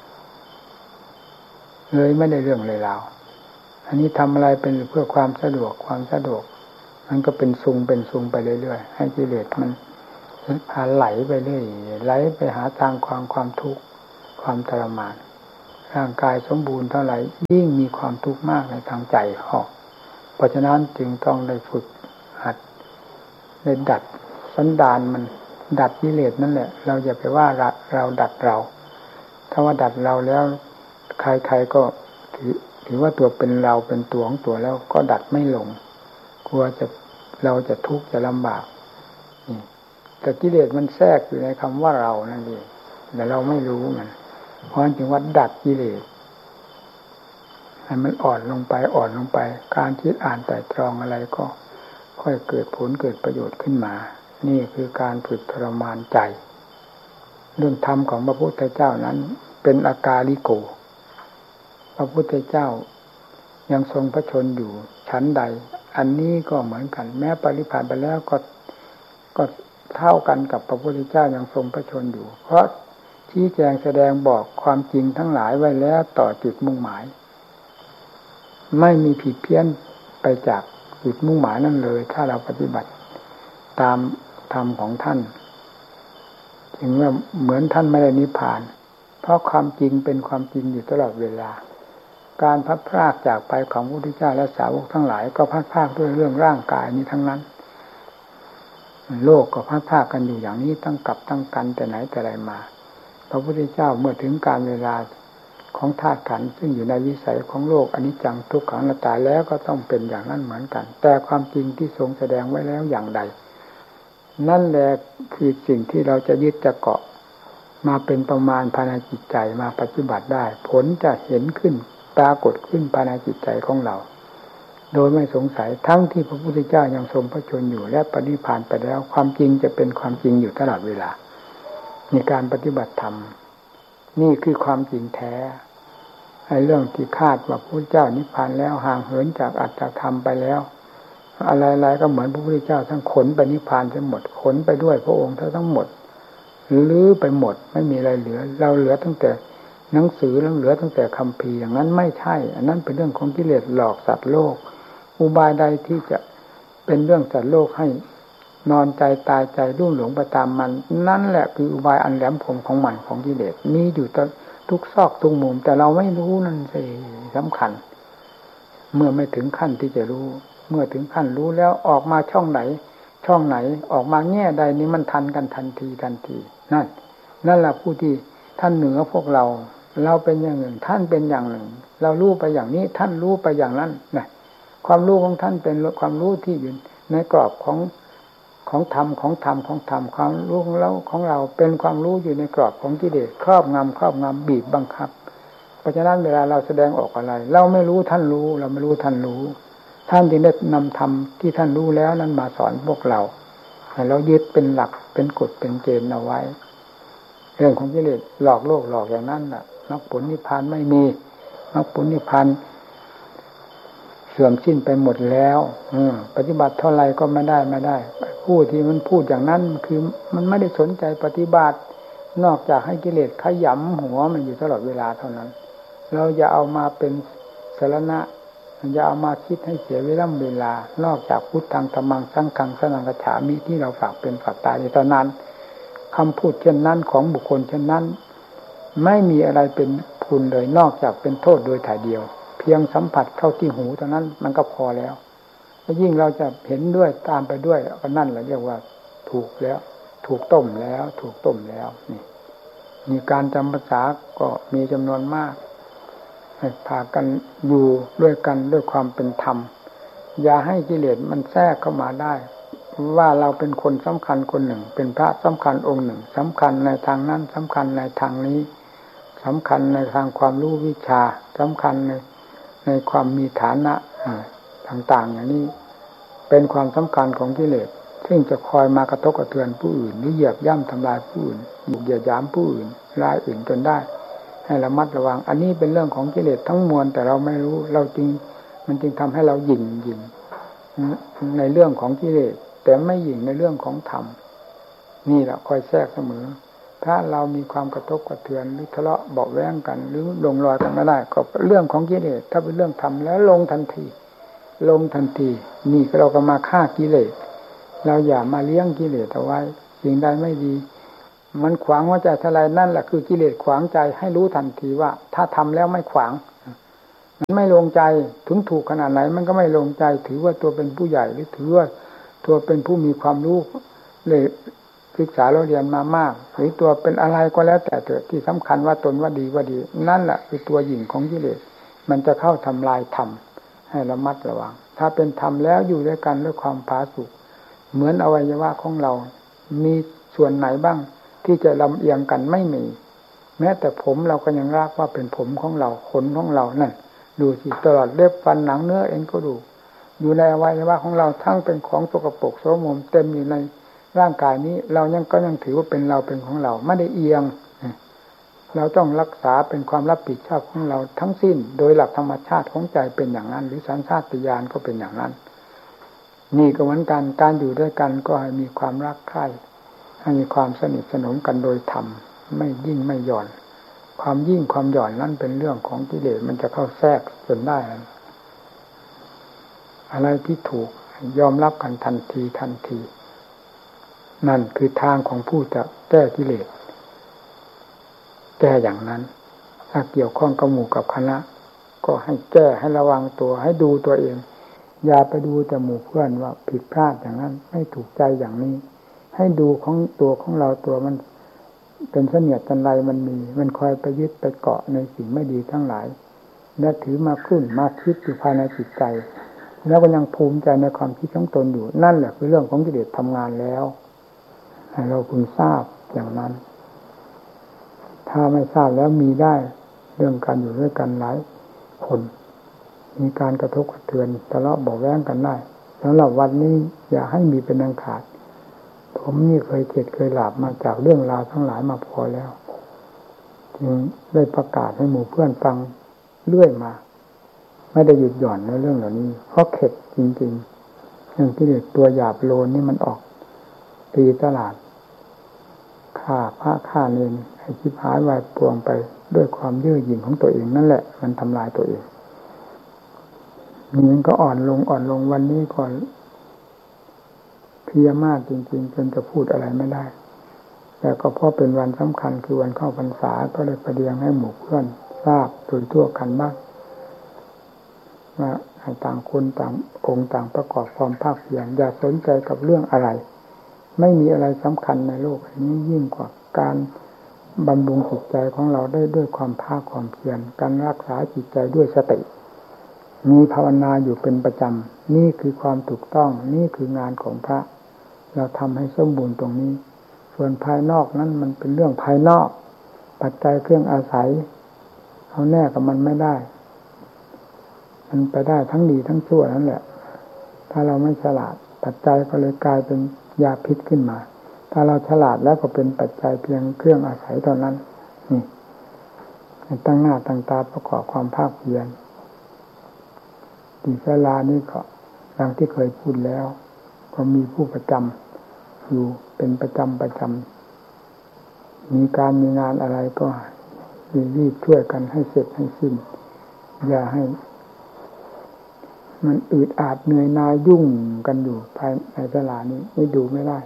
เลยไม่ได้เรื่องเลยราวอันนี้ทำอะไรเป็นเพื่อความสะดวกความสะดวกมันก็เป็นซุงเป็นซุงไปเรื่อยๆให้กิเลสมันพาไหลไปเรื่อยไหลไปหาทางความความทุกข์ความทรมานร่างกายสมบูรณ์เท่าไหร่ยิ่งมีความทุกข์มากในทางใจออกเพราะฉะนั้นจึงต้องได้ฝึกหัดได้ดัดสันดานมันดัดกิเลสนั่นแหละเราอย่าไปว่าเราดัดเราถ้าว่าดัดเราแล้วใครๆก็ถือถือว่าตัวเป็นเราเป็นตัวของตัวแล้วก็ดัดไม่ลงกลัวจะเราจะทุกข์จะลำบากนี่แต่กิเลสมันแทรกอยู่ในคำว่าเรานั่นเองแต่เราไม่รู้มันเพราะฉะนั้นจึงว่าดัดกิเลสให้มันอ่อนลงไปอ่อนลงไปการคิดอ่านไตร่ตรองอะไรก็ค่อยเกิดผลเกิดประโยชน์ขึ้นมานี่คือการฝึกทรมานใจเรื่องธรรมของพระพุทธเจ้านั้นเป็นอากาลิโกพระพุทธเจ้ายังทรงพระชนอยู่ชั้นใดอันนี้ก็เหมือนกันแม้ปรินิพพานไปแล้วก็ก็เท่ากันกับพระพุทธเจ้ายังทรงพระชนอยู่เพราะชี้แจงแสดงบอกความจริงทั้งหลายไว้แล้วต่อจุดมุ่งหมายไม่มีผิดเพี้ยนไปจากจุดมุ่งหมายนั่นเลยถ้าเราปฏิบัติตามธรรมของท่านถึงว่าเหมือนท่านไม่ได้นิพพานเพราะความจริงเป็นความจริงอยู่ตลอดเวลาการพัดพรากจากไปของพระพุทธเจ้าและสาวกทั้งหลายก็พัดพรากด้วยเรื่องร่างกายนี้ทั้งนั้นโลกก็พัดพรากกันอยู่อย่างนี้ตั้งกับตั้งกันแต่ไหนแต่ไรมาพระพุทธเจ้าเมื่อถึงการเวลาของธาตุขันธ์ซึ่งอยู่ในวิสัยของโลกอนิจจังทุกขังอนัตตาแล้วก็ต้องเป็นอย่างนั้นเหมือนกันแต่ความจริงที่ทรงแสดงไว้แล้วอย่างใดนั่นแหละคือสิ่งที่เราจะยึดจะเกาะมาเป็นประมาณภายในจิตใจมาปฏิบัติได้ผลจะเห็นขึ้นปรากฏขึ้นภายในจิตใจของเราโดยไม่สงสัยทั้งที่พระพุทธเจ้ายังทรงพระชนอยู่และปฏินิพพานไปแล้วความจริงจะเป็นความจริงอยู่ตลอดเวลาในการปฏิบัติธรรมนี่คือความจริงแท้ไอ้เรื่องที่คาดว่าพระพุทธเจ้านิพพานแล้วห่างเหินจากอัตตธรรมไปแล้วอะไรๆก็เหมือนพระพุทธเจ้าทั้งขนไปนิพพานทั้งหมดขนไปด้วยพระองค์ทั้งหมดลื้อไปหมดไม่มีอะไรเหลือเราเหลือตั้งแต่หนังสือแล้วเหลือตั้งแต่คัมภีร์อย่างนั้นไม่ใช่อันนั้นเป็นเรื่องของกิเลสหลอกสัตว์โลกอุบายใดที่จะเป็นเรื่องสัตว์โลกให้นอนใจตายใจรุ่มหลงไปตามมันนั่นแหละคืออุบายอันแหลมคมของมันของกิเลสมีอยู่ทุกซอกทุกมุมแต่เราไม่รู้นั่นสิสำคัญเมื่อไม่ถึงขั้นที่จะรู้เมื่อถึงขั้นรู้แล้วออกมาช่องไหนช่องไหนออกมาแง่ใดนี้มันทันกันทันทีทันทีนั่นนั่นแหละผู้ที่ท่านเหนือพวกเราเราเป็นอย่างหนึ่งท่านเป็นอย่างหนึ่งเรารู้ไปอย่างนี้ท่านรู้ไปอย่างนั้นนะความรู้ของท่านเป็นความรู้ที่อยู่ในกรอบของของธรรมของธรรมของธรรมความรู้ของเราของเราเป็นความรู้อยู่ในกรอบของกิเลสครอบงำครอบงำบีบบังคับเพราะฉะนั้นเวลาเราแสดงออกอะไรเราไม่รู้ท่านรู้เราไม่รู้ท่านรู้ท่านจึงได้นำธรรมที่ท่านรู้แล้วนั้นมาสอนพวกเราให้เรายึดเป็นหลักเป็นกฎเป็นเกณฑ์เอาไว้เรื่องของกิเลสหลอกโลกหลอกอย่างนั้นน่ะมรรคผลนิพพานไม่มีมรรคผลนิพพานเสื่อมสิ้นไปหมดแล้วปฏิบัติเท่าไรก็ไม่ได้ไม่ได้ผู้ที่มันพูดอย่างนั้นคือมันไม่ได้สนใจปฏิบัตินอกจากให้กิเลสขยำหัวมันอยู่ตลอดเวลาเท่านั้นเราอย่าเอามาเป็นสารณะอย่าเอามาคิดให้เสียเวลาเวลานอกจากพุทธังธัมมังสังฆังสรณังคัจฉามิที่เราฝากเป็นฝากตายในตอนนั้นคำพูดเช่นนั้นของบุคคลเช่นนั้นไม่มีอะไรเป็นคุณเลยนอกจากเป็นโทษโดยถ่ายเดียวเพียงสัมผัสเข้าที่หูเท่านั้นมันก็พอแล้วแล้วยิ่งเราจะเห็นด้วยตามไปด้วยก็นั่นแหละเรียกว่าถูกแล้วถูกต้มแล้วถูกต้มแล้วนี่มีการจำภาษาก็มีจำนวนมากให้พากันอยู่ด้วยกันด้วยความเป็นธรรมอย่าให้กิเลสมันแทรกเข้ามาได้ว่าเราเป็นคนสำคัญคนหนึ่งเป็นพระสำคัญองค์หนึ่งสำคัญในทางนั้นสำคัญในทางนี้สำคัญในทางความรู้วิชาสำคัญในในความมีฐานะต่างๆอย่างนี้เป็นความสำคัญของกิเลสซึ่งจะคอยมากระทบกระเทือนผู้อื่นหรือเหยียบย่ำทำลายผู้อื่นบุกเหยียดหยามผู้อื่นรายอื่นจนได้ให้ระมัดระวังอันนี้เป็นเรื่องของกิเลสทั้งมวลแต่เราไม่รู้เราจึงมันจึงทำให้เราหยิ่งหยิ่งในเรื่องของกิเลสแต่ไม่หยิ่งในเรื่องของธรรมนี่แหละคอยแทรกเสมอถ้าเรามีความกระทบกระเทือนหรือทะเลาะเบาะแว้งกันหรือลงรอยกันไม่ได้ก็เรื่องของกิเลสถ้าเป็นเรื่องธรรมแล้วลงทันทีลงทันทีนี่เราก็มาฆ่ากิเลสเราอย่ามาเลี้ยงกิเลสเอาไว้สิ่งใดไม่ดีมันขวางหัวใจเท่าไรนั่นแหละคือกิเลสขวางใจให้รู้ทันทีว่าถ้าทำแล้วไม่ขวางมันไม่ลงใจถึงถูกขนาดไหนมันก็ไม่ลงใจถือว่าตัวเป็นผู้ใหญ่หรือถือว่าตัวเป็นผู้มีความรู้เลยศึกษาเราเรียนมามากหรือตัวเป็นอะไรก็แล้วแต่เถอะที่สำคัญว่าตนว่าดีว่าดีนั่นแหละคือตัวหยิ่งของกิเลสมันจะเข้าทำลายธรรมให้ระมัดระวังถ้าเป็นธรรมแล้วอยู่ด้วยกันด้วยความผาสุกเหมือนอวัยวะของเรามีส่วนไหนบ้างที่จะลำเอียงกันไม่มีแม้แต่ผมเราก็ยังรักว่าเป็นผมของเราขนของเรานั่นดูสิตลอดเล็บฟันหนังเนื้อเอ็นก็ดูอยู่ในอวัยวะของเราทั้งเป็นของสกปรกโสมมเต็มอยู่ในร่างกายนี้เรายังก็ยังถือว่าเป็นเราเป็นของเราไม่ได้เอียงเราต้องรักษาเป็นความรับผิดชอบของเราทั้งสิ้นโดยหลักธรรมชาติของใจเป็นอย่างนั้นหรือสัญชาตญาณก็เป็นอย่างนั้นนี่ก็เหมือนกันการอยู่ด้วยกันก็ให้มีความรักใคร่ให้มีความสนิทสนมกันโดยธรรมไม่ยิ่งไม่หย่อนความยิ่งความหย่อนนั่นเป็นเรื่องของกิเลสมันจะเข้าแทรกจนได้อะไรที่ถูกยอมรับกันทันทีทันทีนั่นคือทางของผู้จะแก้กิเลสแก้อย่างนั้นถ้าเกี่ยวข้องกับหมู่กับคณะก็ให้แก้ให้ระวังตัวให้ดูตัวเองอย่าไปดูแต่หมู่เพื่อนว่าผิดพลาดอย่างนั้นไม่ถูกใจอย่างนี้ให้ดูของตัวของเราตัวมันเป็นเสนียดจันไรมันมีมันคอยไปยึดไปเกาะในสิ่งไม่ดีทั้งหลายและถือมาคุ้นมาคิดอยู่ภายในจิตใจแล้วก็ยังภูมิใจในความคิดของตนอยู่นั่นแหละคือเรื่องของกิเลสทำงานแล้วให้เราคุณทราบอย่างนั้นถ้าไม่ทราบแล้วมีได้เรื่องการอยู่ด้วยกันหลายคนมีการกระทบกระเทือนทะเลาะเบาะแว้งกันได้สำหรับวันนี้อย่าให้มีเป็นอันขาดผมนี่เคยเข็ดเคยหลาบมาจากเรื่องราวทั้งหลายมาพอแล้วจึงได้ประกาศให้หมู่เพื่อนฟังเรื่อยมาไม่ได้หยุดหย่อนในเรื่องเหล่านี้เพราะเข็ดจริงๆเรื่องที่เด็กตัวหยาบโลนนี่มันออกตีตลาดฆ่าพระฆ่าเนรให้ชิบหายวายป่วงไปด้วยความเย่อหยิ่งของตัวเองนั่นแหละมันทำลายตัวเองนี่มันก็อ่อนลงอ่อนลงวันนี้ก่อนเพลียมากจริงๆจนจะพูดอะไรไม่ได้แต่ก็เพราะเป็นวันสำคัญคือวันเข้าพรรษาก็เลยประเดียงให้หมู่เพื่อนทราบโดยทั่วกันบ้างว่าต่างคนต่างองค์ต่างประกอบความภาคเพียรอย่าสนใจกับเรื่องอะไรไม่มีอะไรสำคัญในโลกนี้ยิ่งกว่าการบำรุงจิตใจของเราได้ด้วยความภาคความเพียรการรักษาจิตใจด้วยสติมีภาวนาอยู่เป็นประจำนี่คือความถูกต้องนี่คืองานของพระเราทำให้สมบูรณ์ตรงนี้ส่วนภายนอกนั้นมันเป็นเรื่องภายนอกปัจจัยเครื่องอาศัยเอาแน่กับมันไม่ได้มันไปได้ทั้งดีทั้งชั่วนั่นแหละถ้าเราไม่ฉลาดปัจจัยก็เลยกลายเป็นยาพิษขึ้นมาถ้าเราฉลาดแล้วก็เป็นปัจจัยเพียงเครื่องอาศัยเท่านั้นนี่ตั้งหน้าตั้งตาประกอบความภาคเพียรที่ศาลานี้ก็ดังที่เคยพูดแล้วก็มีผู้ประจำอยู่เป็นประจำประจำมีการมีงานอะไรก็รีบช่วยกันให้เสร็จให้สิ้นอย่าให้มันอืดอาดเหนื่อยหน่ายยุ่งกันอยู่ภายในศาลานี้ไม่ดูไม่ได้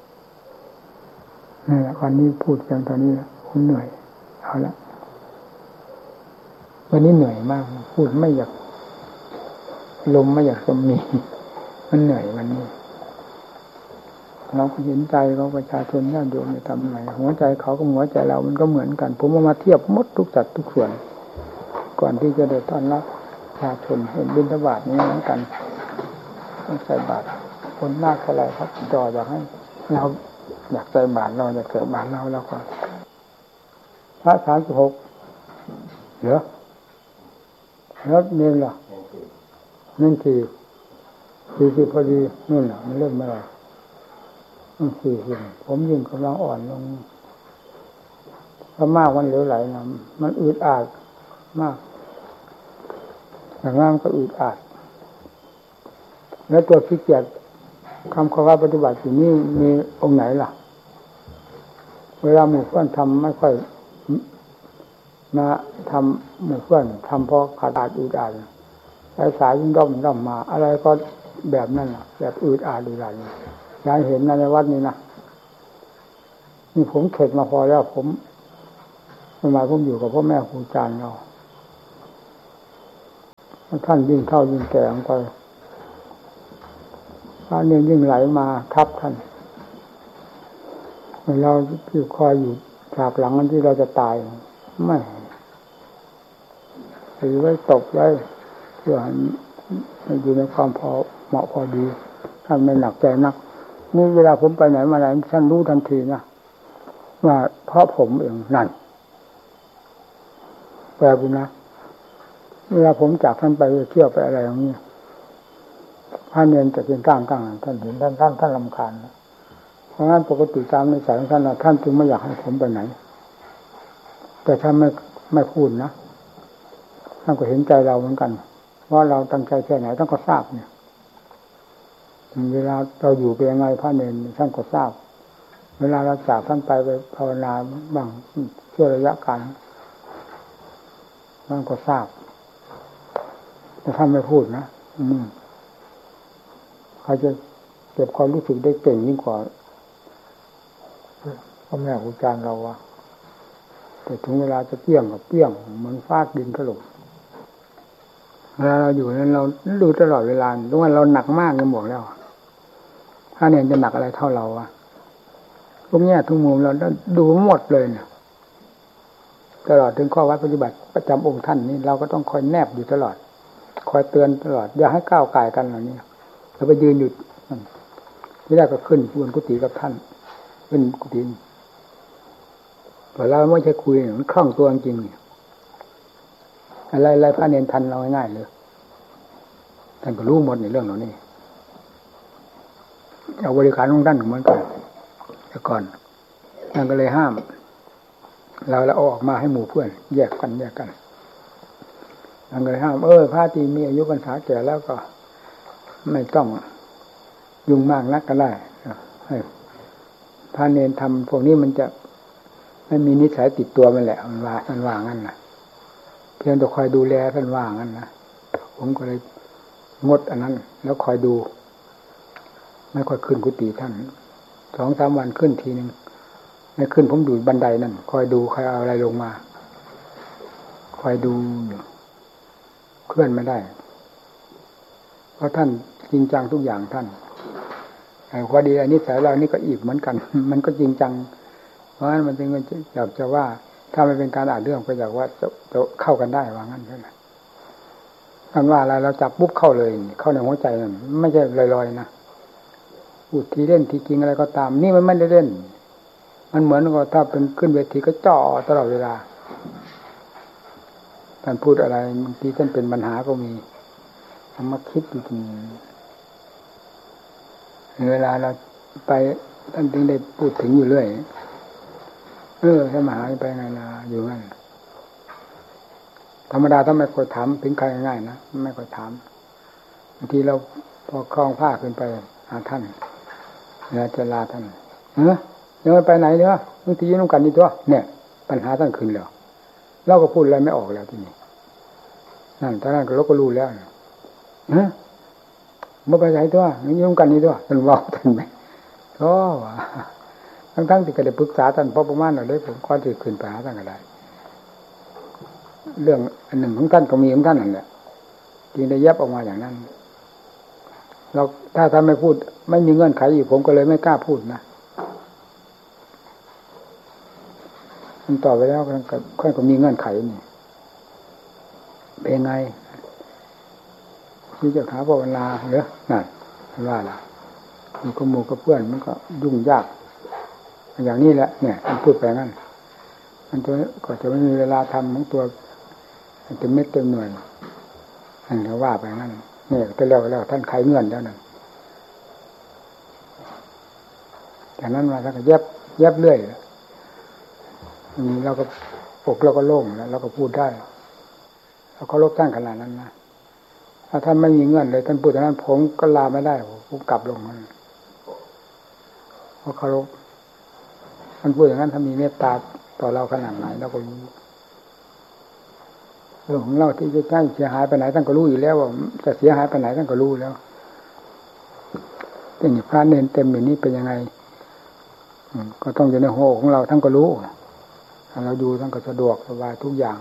นี่แหละวันนี้พูดเพียงตอนนี้ผมเหนื่อยเอาละวันนี้เหนื่อยมากพูดไม่อยากลมไม่อยากจะมีมันเหนื่อยวันนี้เราก็เห็นใจเขาประชาชนญาติโยมจะทำไงหัวใจเขากับหัวใจเรามันก็เหมือนกันผมเอามาเทียบหมดทุกสัดทุกส่วนก่อนที่จะได้ต้อนรับประชาชนเห็นบิณฑบาตนี้เหมือนกันต้องใส่บาตรคนมากเท่าไหร่ครับจออยากให้เราอยากใส่บาตรเราอยากใส่บาตรเราแล้วก็พระสามสิบหกเหรอแล้วเมนล่ะนั่นคือสี่สิบพอดีนู่นน่ะมันเริ่มเมื่อไหร่นั่นสี่สิบผมยิ่งกำลังอ่อนลงถ้ามากมันเหลวไหลนะมันอืดอาดมากอย่างนั้นก็อืดอาดแล้วตัวขี้เกียจคำขอว่าปฏิบัติอยู่นี่มีองค์ไหนล่ะเวลาหมู่เพื่อนทำไม่ค่อยมาทำหมู่เพื่อนทำเพราะขาดอาดอืดอาดสายสายยิ่งด้อมด้อมมาอะไรก็แบบนั้นแหละแบบอืดอาดอืดอาดยายเห็นในวัดนี้นะนี่ผมเข็ดมาพอแล้วผมเมื่อมาผมอยู่กับพ่อแม่ครูอาจารย์เราท่านยิ่งเท่ายิ่งแก่ไปพระเนี่ยยิ่งไหลมาทับท่านเราที่คอยอยู่ฉากหลังนั้นที่เราจะตายไม่หรือไว้ตกไว้เพื่อให้อยู่ในความพอเหมาะพอดีท่านไม่หนักใจนักนี่เวลาผมไปไหนมาไหนท่านรู้ทันทีนะว่าเพราะผมเองนั่นแปลบุญนะเวลาผมจากท่านไปเที่ยวไปอะไรอย่างนี้พระเนรจะเป็นก้างก้างท่านเห็นท่านท่านท่านรำคาญนะเพราะงั้นปกติตามในสายของท่านท่านจึงไม่อยากให้ผมไปไหนแต่ท่านไม่ไม่พูดนะท่านก็เห็นใจเราเหมือนกันว่าเราตั้งใจแค่ไหนท่านก็ทราบเนี่ยเวลาเราอยู่เป็นยังไงพระเนรท่านก็ทราบเวลาเราจากท่านไปไปภาวนาบ้างช่วระยะการท่านก็ทราบแต่ท่านไม่พูดนะอืมเขาจะเก็บความรู้สึกได้เก่งยิ่งกว่าพ่อแม่ครูอาจารย์เราอะแต่ถึงเวลาจะเปี้ยงกับเปี้ยงเหมือนฟาดดินถล่มเวลาเราอยู่นั้นเราดูตลอดเวลาทุกวันเราหนักมากยังบอกแล้วถ้าเนี่ยจะหนักอะไรเท่าเราอะทุกแง่ทุกมุมเราดูหมดเลยเนี่ยตลอดถึงข้อวัดปฏิบัติประจำองค์ท่านนี่เราก็ต้องคอยแนบอยู่ตลอดคอยเตือนตลอดอย่าให้ก้าวไก่กันเหล่านี้เราไปยืนอยู่ที่แรกก็ขึ้นบนกุฏิกับท่านขึ้นกุฏิแต่เราไม่ใช่คุยมันคล่องตัวจริงๆอะไรอะไรพระเนรทันเราง่ายๆเลยท่านก็รู้หมดในเรื่องเหล่านี้เอาบริการของท่านเหมือนกันแต่ก่อนท่านก็เลยห้ามเราแล้วเอาออกมาให้หมู่เพื่อนแยกกันแยกกันท่านก็เลยห้ามเออพระที่มีอายุพรรษาแก่แล้วก็ไม่ต้องยุ่งมากนักก็ได้ให้พระเนรทำพวกนี้มันจะไม่มีนิสัยติดตัวมันแหละมันว่าท่านว่างั้นนะเพียงแต่คอยดูแลท่านว่างั้นนะผมก็เลยงดอันนั้นแล้วคอยดูไม่ค่อยขึ้นกุฏิท่านสองสามวันขึ้นทีนึงไม่ขึ้นผมดูบันไดนั่นคอยดูใครเอาอะไรลงมาคอยดูเคลื่อนไม่ได้เพราะท่านจริงจังทุกอย่างท่านไอ้พอดีอันนี้สายเรานี่ก็อีกเหมือนกัน มันก็จริงจังเพราะฉะนั้นมันจึงอยากจะว่าถ้าไม่เป็นการอ่านเรื่องก็อยากว่าจะจะเข้ากันได้ว่างั้นใช่ไหมกันว่าอะไรเราจับปุ๊บเข้าเลยเข้าในหัวใจนั่นไม่ใช่ลอยๆนะพูดทีเล่นทีจริงอะไรก็ตามนี่มันไม่ได้เล่นมันเหมือนกับถ้าเป็นขึ้นเวทีก็จ่อตลอดเวลาท่านพูดอะไรบางทีท่านเป็นปัญหาก็มีทำมาคิดอยู่ตรงนี้เวลาเราไปท่านถึงได้พูดถึงอยู่เรื่อยเออถ้ามหาไปไงนะอยู่นั่นธรรมดาถ้าไม่ค่อยถามถึงใครง่ายๆนะไม่ค่อยถามบางทีเราพอคล้องผ้าขึ้นไปหาท่านเวลาจะลาท่านเออยังไม่ไปไหนเนาะบางทียืนกันนี่ตัวเนี่ยปัญหาท่านขึ้นแล้วเราก็พูดอะไรไม่ออกแล้วที่นี่นั่นท่านก็เราก็รู้แล้วเออเมื่อไปไหนตัวยืนกันนี่ตัวท่านว่าท่านไหมโอ้ทั้งทั้งที่ก็ได้ปรึกษาท่านพอประมาณหน่อยเลยผมก็จะขึ้นไปหาท่านก็ได้เรื่องอันหนึ่งของท่านก็มีของท่านนั่นแหละจึงได้ยับออกมาอย่างนั้นเราถ้าท่านไม่พูดไม่มีเงื่อนไขอยู่ผมก็เลยไม่กล้าพูดนะมันต่อไปแล้วก็ค่อยก็มีเงื่อนไขนี่เป็นไงที่จะหาภาวนาเหรอนั่นว่าล่ะมีข้อมูลกับเพื่อนมันก็ยุ่งยากอย่างนี้แหละเนี่ยมันพูดไปงั้นมันจะก็จะไม่มีเวลาทำของตัวเต็มเม็ดเต็มหน่วยนั่นก็ว่าไปงั้นเนี่ยแต่แล้วแล้วท่านไขเงื่อนแล้วนั่นจากนั้นมาท่านก็เย็บเย็บเรื่อยเราก็ปกเราก็โล่งแล้วเราก็พูดได้เราก็ลบท่านขนาดนั้นนะถ้าท่านไม่มีเงื่อนเลยท่านพูดอย่างนั้นผมก็ลาไม่ได้ผมกลับลงมันเพราะเคารพท่านพูดอย่างนั้นถ้ามีเมตตาต่อเราขนาดไหนเราก็รู้เรื่องของเราที่จะใช้เสียหายไปไหนท่านก็รู้อยู่แล้วว่าจะเสียหายไปไหนท่านก็รู้แล้วเป็นอย่างพระเนรเต็มอย่างนี้เป็นยังไงก็ต้องอยู่ในหัวของเราท่านก็รู้ถ้าเราดูท่านก็สะดวกสบายทุกอย่าง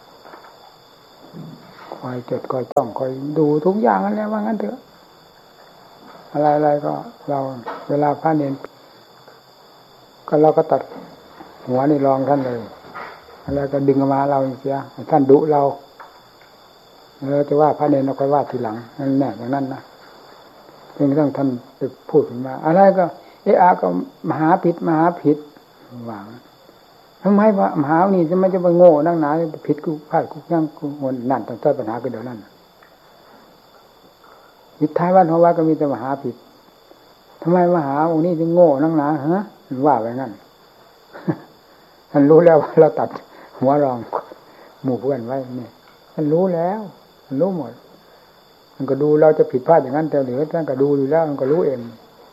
คอยจดคอยจ้องคอยดูทุกอย่างนั่นแหละว่างั้นเถอะอะไรๆก็เราเวลาพระเนรก็เราก็ตัดหัวนี่รองท่านเลยอะไรก็ดึงมาเราเสียท่านดุเราเราจะว่าพระเนรเราค่อยว่าทีหลังนั่นแน่อย่างนั้นนะเพียงต้องท่านไปพูดมาอะไรก็เอะอะก็มหาผิดมหาผิดว่าทำไมว่ามหานี่จะไม่จะไปโง่นั่งหนาผิดกูพลาดกูยังกูงนนั่นต้องแก้ปัญหากันเดี๋ยวนั้นผิดท้ายวันของว่าก็มีแต่มหาผิดทำไมมหาองค์นี้ถึงโง่นั่งหนาฮะว่าไปงั้นท่านรู้แล้วว่าเราตัดหัวรองหมู่เพื่อนไว้เนี่ยท่านรู้แล้วท่านรู้หมดมันก็ดูเราจะผิดพลาดอย่างนั้นแต่เหลือท่านก็ดูอยู่แล้วมันก็รู้เอง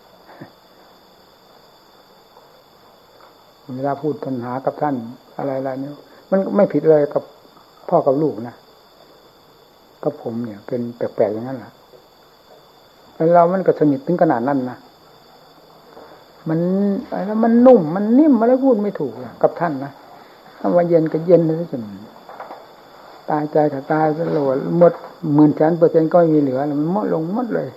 เวลาพูดปัญหากับท่านอะไรๆเนี่ยมันไม่ผิดเลยกับพ่อกับลูกนะกับผมเนี่ยเป็นแปลกๆอย่างนั้นแหละแล้วเรามันก็สนิทถึงขนาดนั้นนะมันอะไรมันนุ่มมันนิ่มอะไรพูดไม่ถูกกับท่านนะถ้าว่าเย็นก็เย็นนะจนตายใจก็ตายซะโหลดหมดหมื่นแสนเปอร์เซ็นต์ก็ไม่มีเหลือมันหมดลงหมดเลย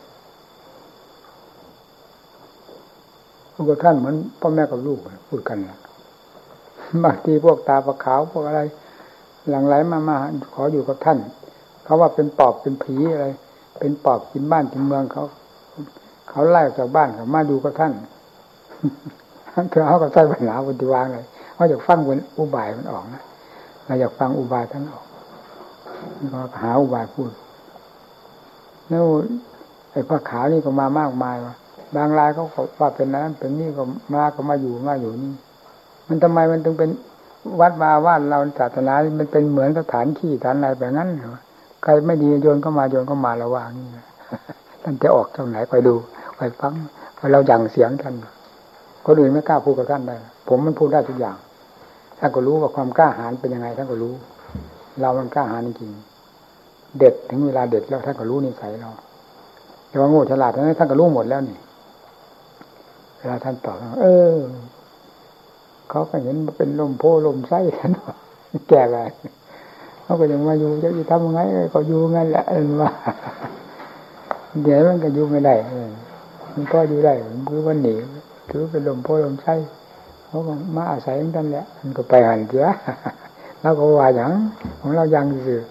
พูดกับท่านเหมือนพ่อแม่กับลูกพูดกันนะบางทีพวกตาปลาขาวพวกอะไรหลั่งไหลมามาขออยู่กับท่านเขาว่าเป็นปอบเป็นผีอะไรเป็นปอบกินบ้านกินเมืองเขาเขาไล่จากบ้านเขามาดูกับท่านเธอเขาก็ใส่ปัญหาปฏิวางเลยเขาอยากฟังเป็นอุบายมันออกนะเราอยากฟังอุบายท่านออกก็หาอุบายพูดแล้วไอ้ผ้าขาวนี่ก็มามากมายว่ะบางรายเขาว่าเป็นนั้นเป็นนี่ก็มาก็มาอยู่มาอยู่นี่มันทำไมมันถึงเป็นวัดมาว่าเราศาสนามันเป็นเหมือนสถานที่ฐานอะไรแบบนั้นเหรอใครไม่ดีโยนก็มาโยนก็มาระว่างนี่ท่านจะออกตรงไหนคอยดูคอยฟังพอเราหยั่งเสียงท่านคนอื่นไม่กล้าพูดกับท่านได้ผมมันพูดได้ทุกอย่างท่านก็รู้ว่าความกล้าหาญเป็นยังไงท่านก็รู้เรามันกล้าหาญจริงๆเด็ดถึงเวลาเด็ดแล้วท่านก็รู้นิสัยเราแต่ว่าโง่ฉลาดท่านก็รู้หมดแล้วนี่เวลาท่านตอบเออเขาก็เห็นมันเป็นลมโพลมไส้กันแก่ไปเขาก็ยังมาอยู่จะทำยังไงก็อยู่งั้นแหละเอ็นว่าเดี๋ยวมันก็อยู่ไม่ได้มันก็อยู่ได้คือวันหนีถือเป็นลมโพลมไส้เขาก็มาอาศัยกันแหละมันก็ไปหันเสียแล้วก็ว่าอย่างของเรายังสื่อ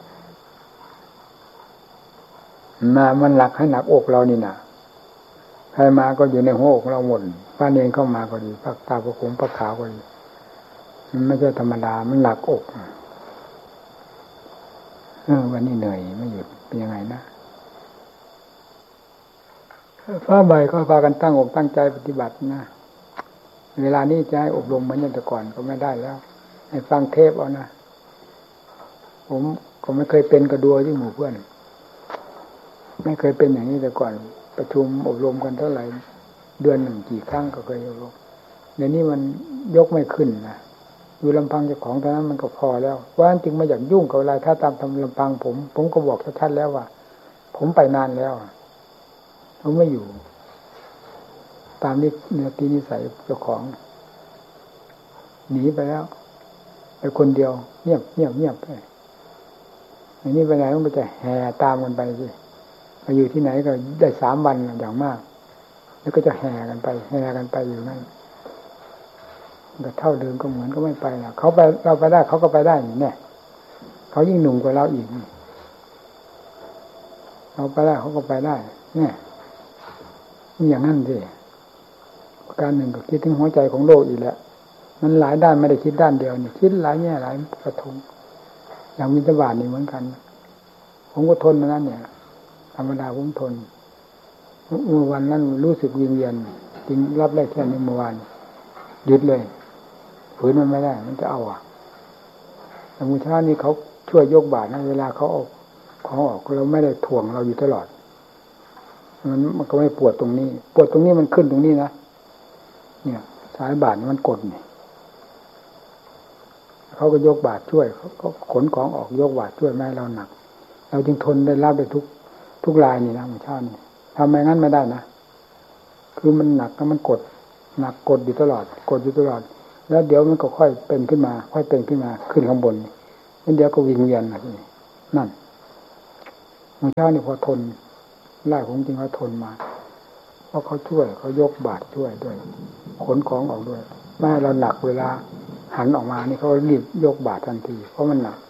มามันหนักให้หนักอกเรานี่นะใครมาก็อยู่ในหัวอกเราหมดป้าเนรเข้ามาก็ดีปักตาประคงปักขาวก็ดีมันไม่ใช่ธรรมดามันหนักอกเออวันนี้เหนื่อยไม่หยุดเป็นยังไงนะฟ้าใบก็พากันตั้งอกตั้งใจปฏิบัตินะเวลานี้จะให้อบรมเหมือนแต่ก่อนก็ไม่ได้แล้วให้ฟังเทปเอานะผมก็ไม่เคยเป็นกระดัวที่หมู่เพื่อนไม่เคยเป็นอย่างนี้แต่ก่อนประชุมอบรมกันเท่าไหร่เดือนหนึ่งกี่ครั้งก็เคยอบรมเดี๋ยวนี้มันยกไม่ขึ้นนะอยู่ลำพังเจ้าของเท่านั้นมันก็พอแล้วว่าจึงไม่อยากยุ่งกับอะไรถ้าตามทำลำพังผมผมก็บอกชัดๆแล้วว่าผมไปนานแล้วผมไม่อยู่ตามนี้เนื้อตีนิสัยเจ้าของหนีไปแล้วไปคนเดียวเงียบเงียบเงียบไปอันนี้ไปไหนต้องไปจะแห่ตามกันไปสิไปอยู่ที่ไหนก็ได้สามวันอย่างมากแล้วก็จะแห่กันไปแห่กันไปอยู่นั่นแต่เท่าเดิมก็เหมือนก็ไม่ไปแล้วเขาไปเราไปได้เขาก็ไปได้เนี่ยเขายิ่งหนุ่มกว่าเราอีกเราไปได้เขาก็ไปได้เนี่ยนี่อย่างนั้นสิการหนึ่งก็คิดถึงหัวใจของโลกอีกแล้วมันหลายด้านไม่ได้คิดด้านเดียวนี่คิดหลายแง่หลายกระทงอย่างมิตรบาทนี่เหมือนกันผมก็ทนมานั้นเนี่ยธรรมดาผมทนเมื่อวันนั้นรู้สึกวิงเวียนจริงรับได้แค่นี้เมื่อวานหยุดเลยฝืนมันไม่ได้มันจะเอาอ่ะแต่มื้อเช้านี้เขาช่วยยกบาตรนะเวลาเขาออกของออกเราไม่ได้ถ่วงเราอยู่ตลอดมันมันก็ไม่ปวดตรงนี้ปวดตรงนี้มันขึ้นตรงนี้นะเนี่ยสายบาตรมันกดนี่เขาก็ยกบาตรช่วยเขาก็ขนของออกยกบาตรช่วยไม่ให้เราหนักเราจึงทนได้รับได้ทุกทุกรายนี่นะมื้อเช้านี้ทำไมงั้นไม่ได้นะคือมันหนักแล้วมันกดหนักกดอยู่ตลอดกดอยู่ตลอดแล้วเดี๋ยวมันก็ค่อยเป็นขึ้นมาค่อยเป็นขึ้นมาขึ้นข้างบนนี่เดี๋ยวก็วิงเวียนนะนี่นั่นมื้อเช้านี่พอทนไล่ผมจริงเขาทนมาเพราะเขาช่วยเขายกบาตรช่วยด้วยขนของออกด้วยไม่ให้เราหนักเวลาหันออกมานี่เขารีบยกบาตรทันทีเพราะมันหนัก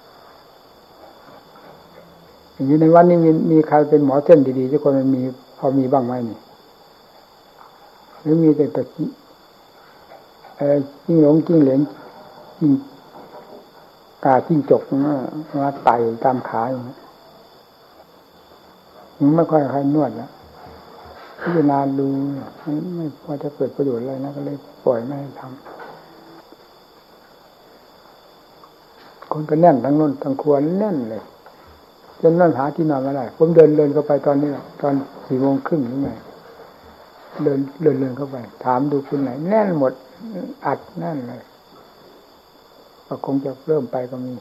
อย่างนี้ในวันนี้มีมีใครเป็นหมอเส้นดีๆทุกคนมันมีพอมีบ้างไหมนี่หรือมีแต่ตะกี้เอ่อจิ้งหลงจิ้งเหลนจิ้งกาจิ้งจกมาไต่ตามขาอย่างนี้ไม่ค่อยใครนวดแล้วพิจารณาดูไม่พอจะเกิดประโยชน์อะไรนะก็เลยปล่อยไม่ให้ทำคนก็แน่นทั้งนู้นทั้งครัวแน่นเลยจนนั่นหาที่นอนไม่ได้ผมเดินเดินเข้าไปตอนนี้ตอนสี่โมงครึ่งหรือไงเดินเดินเดินเข้าไปถามดูคุณไหนแน่นหมดอัดแน่นเลยก็คงจะเริ่มไปก็มี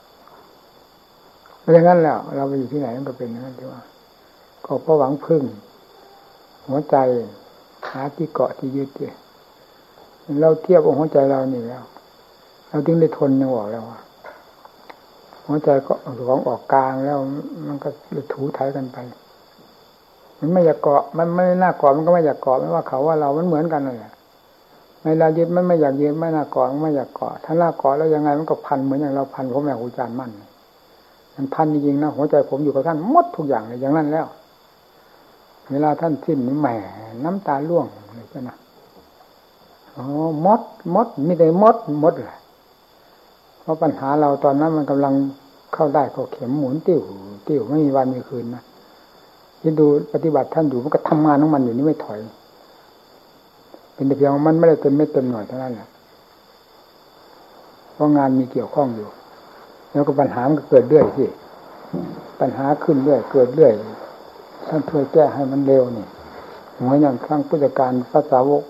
เพราะงั้นแล้วเราไปอยู่ที่ไหนมันก็เป็นอย่างนั้นที่ว่าก็เพราะหวังพึ่งหัวใจหาที่เกาะที่ยึดเนี่ยเราเทียบกับหัวใจเรานี่แล้วเราถึงได้ทนยังบอกแล้วว่าหัวใจก็ของออกกลางแล้วมันก็เลยถูไถกันไปมันไม่อยากเกาะมันไม่น่าเกาะมันก็ไม่อยากเกาะไม่ว่าเขาว่าเรามันเหมือนกันเลยในเรายึดมันไม่อยากยึดไม่น่าเกาะมันไม่อยากเกาะถ้าน่าเกาะแล้วยังไงมันก็พันเหมือนอย่างเราพันผมแม่ครูอาจารย์มั่นมันพันจริงๆนะหัวใจผมอยู่กับท่านหมดทุกอย่างเลยอย่างนั้นแล้วเวลาท่านสิ้นนี่แหมน้ำตาร่วงเลยจ้ะนะอ๋อมดมดมีแต่มดมดเลยเพราะปัญหาเราตอนนั้นมันกำลังเข้าได้เข้าเข็มหมุนติ้วติ้วไม่มีวันมีคืนนะที่ดูปฏิบัติท่านอยู่มันก็ทำงานของมันอยู่นี่ไม่ถอยเป็นแต่เพียงมันไม่ได้เต็มไม่เต็มหน่อยเท่านั้นแหละเพราะงานมีเกี่ยวข้องอยู่แล้วก็ปัญหามันก็เกิดเรื่อยสิปัญหาขึ้นเรื่อยเกิดเรื่อยท่านช่วยแก้ให้มันเร็วนี่เหมือนอย่างครั้งพุทธกาลพระสาวก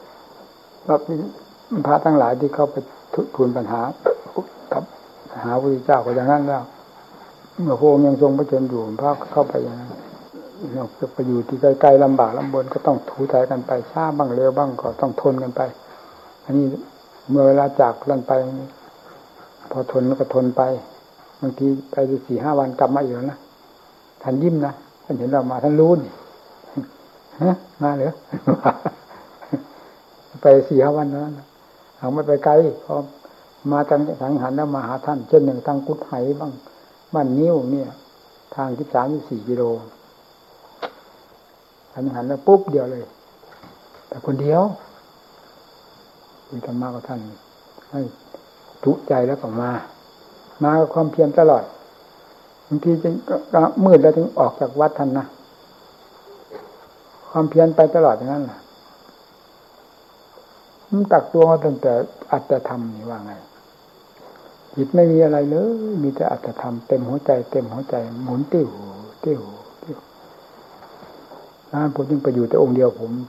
พระทั้งหลายที่เข้าไปทูลปัญหากับหาพระพุทธเจ้าก็อย่างนั้นแล้วเมื่อพระองค์ยังทรงพระชนอยู่พระเข้าไปอย่างนั้นเราจะไปอยู่ที่ไกลๆลำบากลำบนก็ต้องถูถ่ายกันไปช้าบ้างเร็วบ้างก็ต้องทนกันไปอันนี้เมื่อเวลาจากกันไปพอทนก็ทนไปบางทีไปดูสี่ห้าวันกลับมาอีกแล้วนะท่านยิ้มนะท่านเห็นเรามาท่านรู้นี่ฮะมาเหรอไปสี่ห้าวันนั้นเอาไม่ไปไกลพอมาทางทางหันแล้วมาหาท่านเช่นหนึ่งทางกุดไหบ้างบ้านนิ้วเนี่ยทางที่สามที่สี่กิโลทางหันแล้วปุ๊บเดียวเลยแต่คนเดียวคุยธรรมะกับท่านให้ทุกใจแล้วก็มามากับความเพียรตลอดบางทีจึงก็มืดแล้วถึงออกจากวัดท่านนะความเพียรไปตลอดอย่างนั้นแหละมันตักตัวมาตั้งแต่อัตตธรรมนี่ว่าไงจิตไม่มีอะไรเลยมีแต่อัตตธรรมเต็มหัวใจเต็มหัวใจหมุนติ้วติ้วติ้วนั่นผมจึงไปอยู่แต่องค์เดียวผม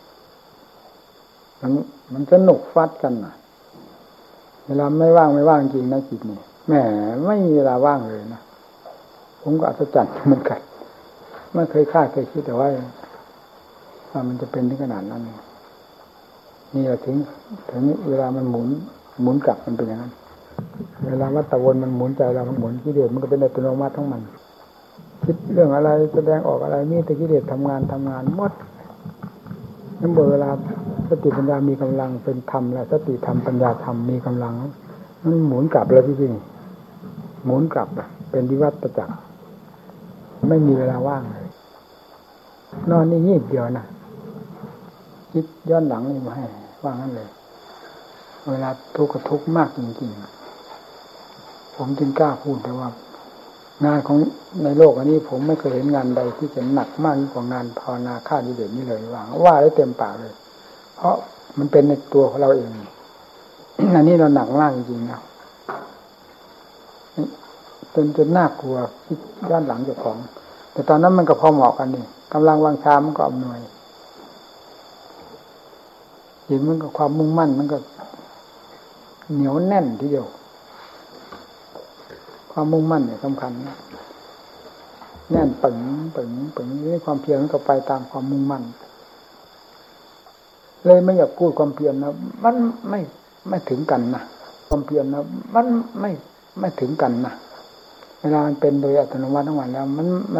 มันมันสนุกฟัดกันน่ะเวลาไม่ว่างไม่ว่างจริงนะจิตนี่แหมไม่มีเวลาว่างเลยนะผมก็อัศจรรย์เหมือนกันไม่เคยคาดเคยคิดแต่ว่าว่ามันจะเป็นถึงขนาดนั้นนี่แหละถึงถึงเวลามันหมุนหมุนกลับมันเป็นอย่างนั้นเวลาวัฏฏะวนมันหมุนใจเรามันหมุนกิเลสมันก็เป็นอัตโนมัติทั้งมันคิดเรื่องอะไรแสดงออกอะไรมีแต่กิเลสทำงานทำงานหมดนั่นเวลาสติปัญญามีกำลังเป็นธรรมและสติธรรมปัญญาธรรมมีกำลังมันหมุนกลับแล้วจริงๆหมุนกลับเป็นวิวัฏจักรไม่มีเวลาว่างเลยนอนนี่งีบเดียวนะคิดย้อนหลังนี่มาให้ว่างนั่นเลยเวลาทุกข์ก็ทุกข์มากจริงๆผมจึงกล้าพูดแต่ว่างานของในโลกอันนี้ผมไม่เคยเห็นงานใดที่จะหนักมากกว่างานภาวนาฆ่ากิเลสนี่เลยว่าว่าได้เต็มปากเลยเพราะมันเป็นในตัวของเราเองอันนี้เราหนักมากจริงๆนะจนจนน่ากลัวคิดย้อนหลังเจ้าของแต่ตอนนั้นมันก็พอเหมาะกันนี่กำลังวังชามันก็อำนวยเห็นมันก็ความมุ่งมั่นมันก็เหนียวแน่นทีเดียวความมุ่งมั่นเนี่ยสำคัญนะแน่นปึ๋งปึ๋งปึ๋งนี่ความเพียรมันก็ไปตามความมุ่งมั่นเลยไม่อยากพูดความเพียรนะมันไม่ไม่ถึงกันนะความเพียรนะมันไม่ไม่ถึงกันนะเวลามันเป็นโดยอัตโนมัติทั้งวันแล้วมัน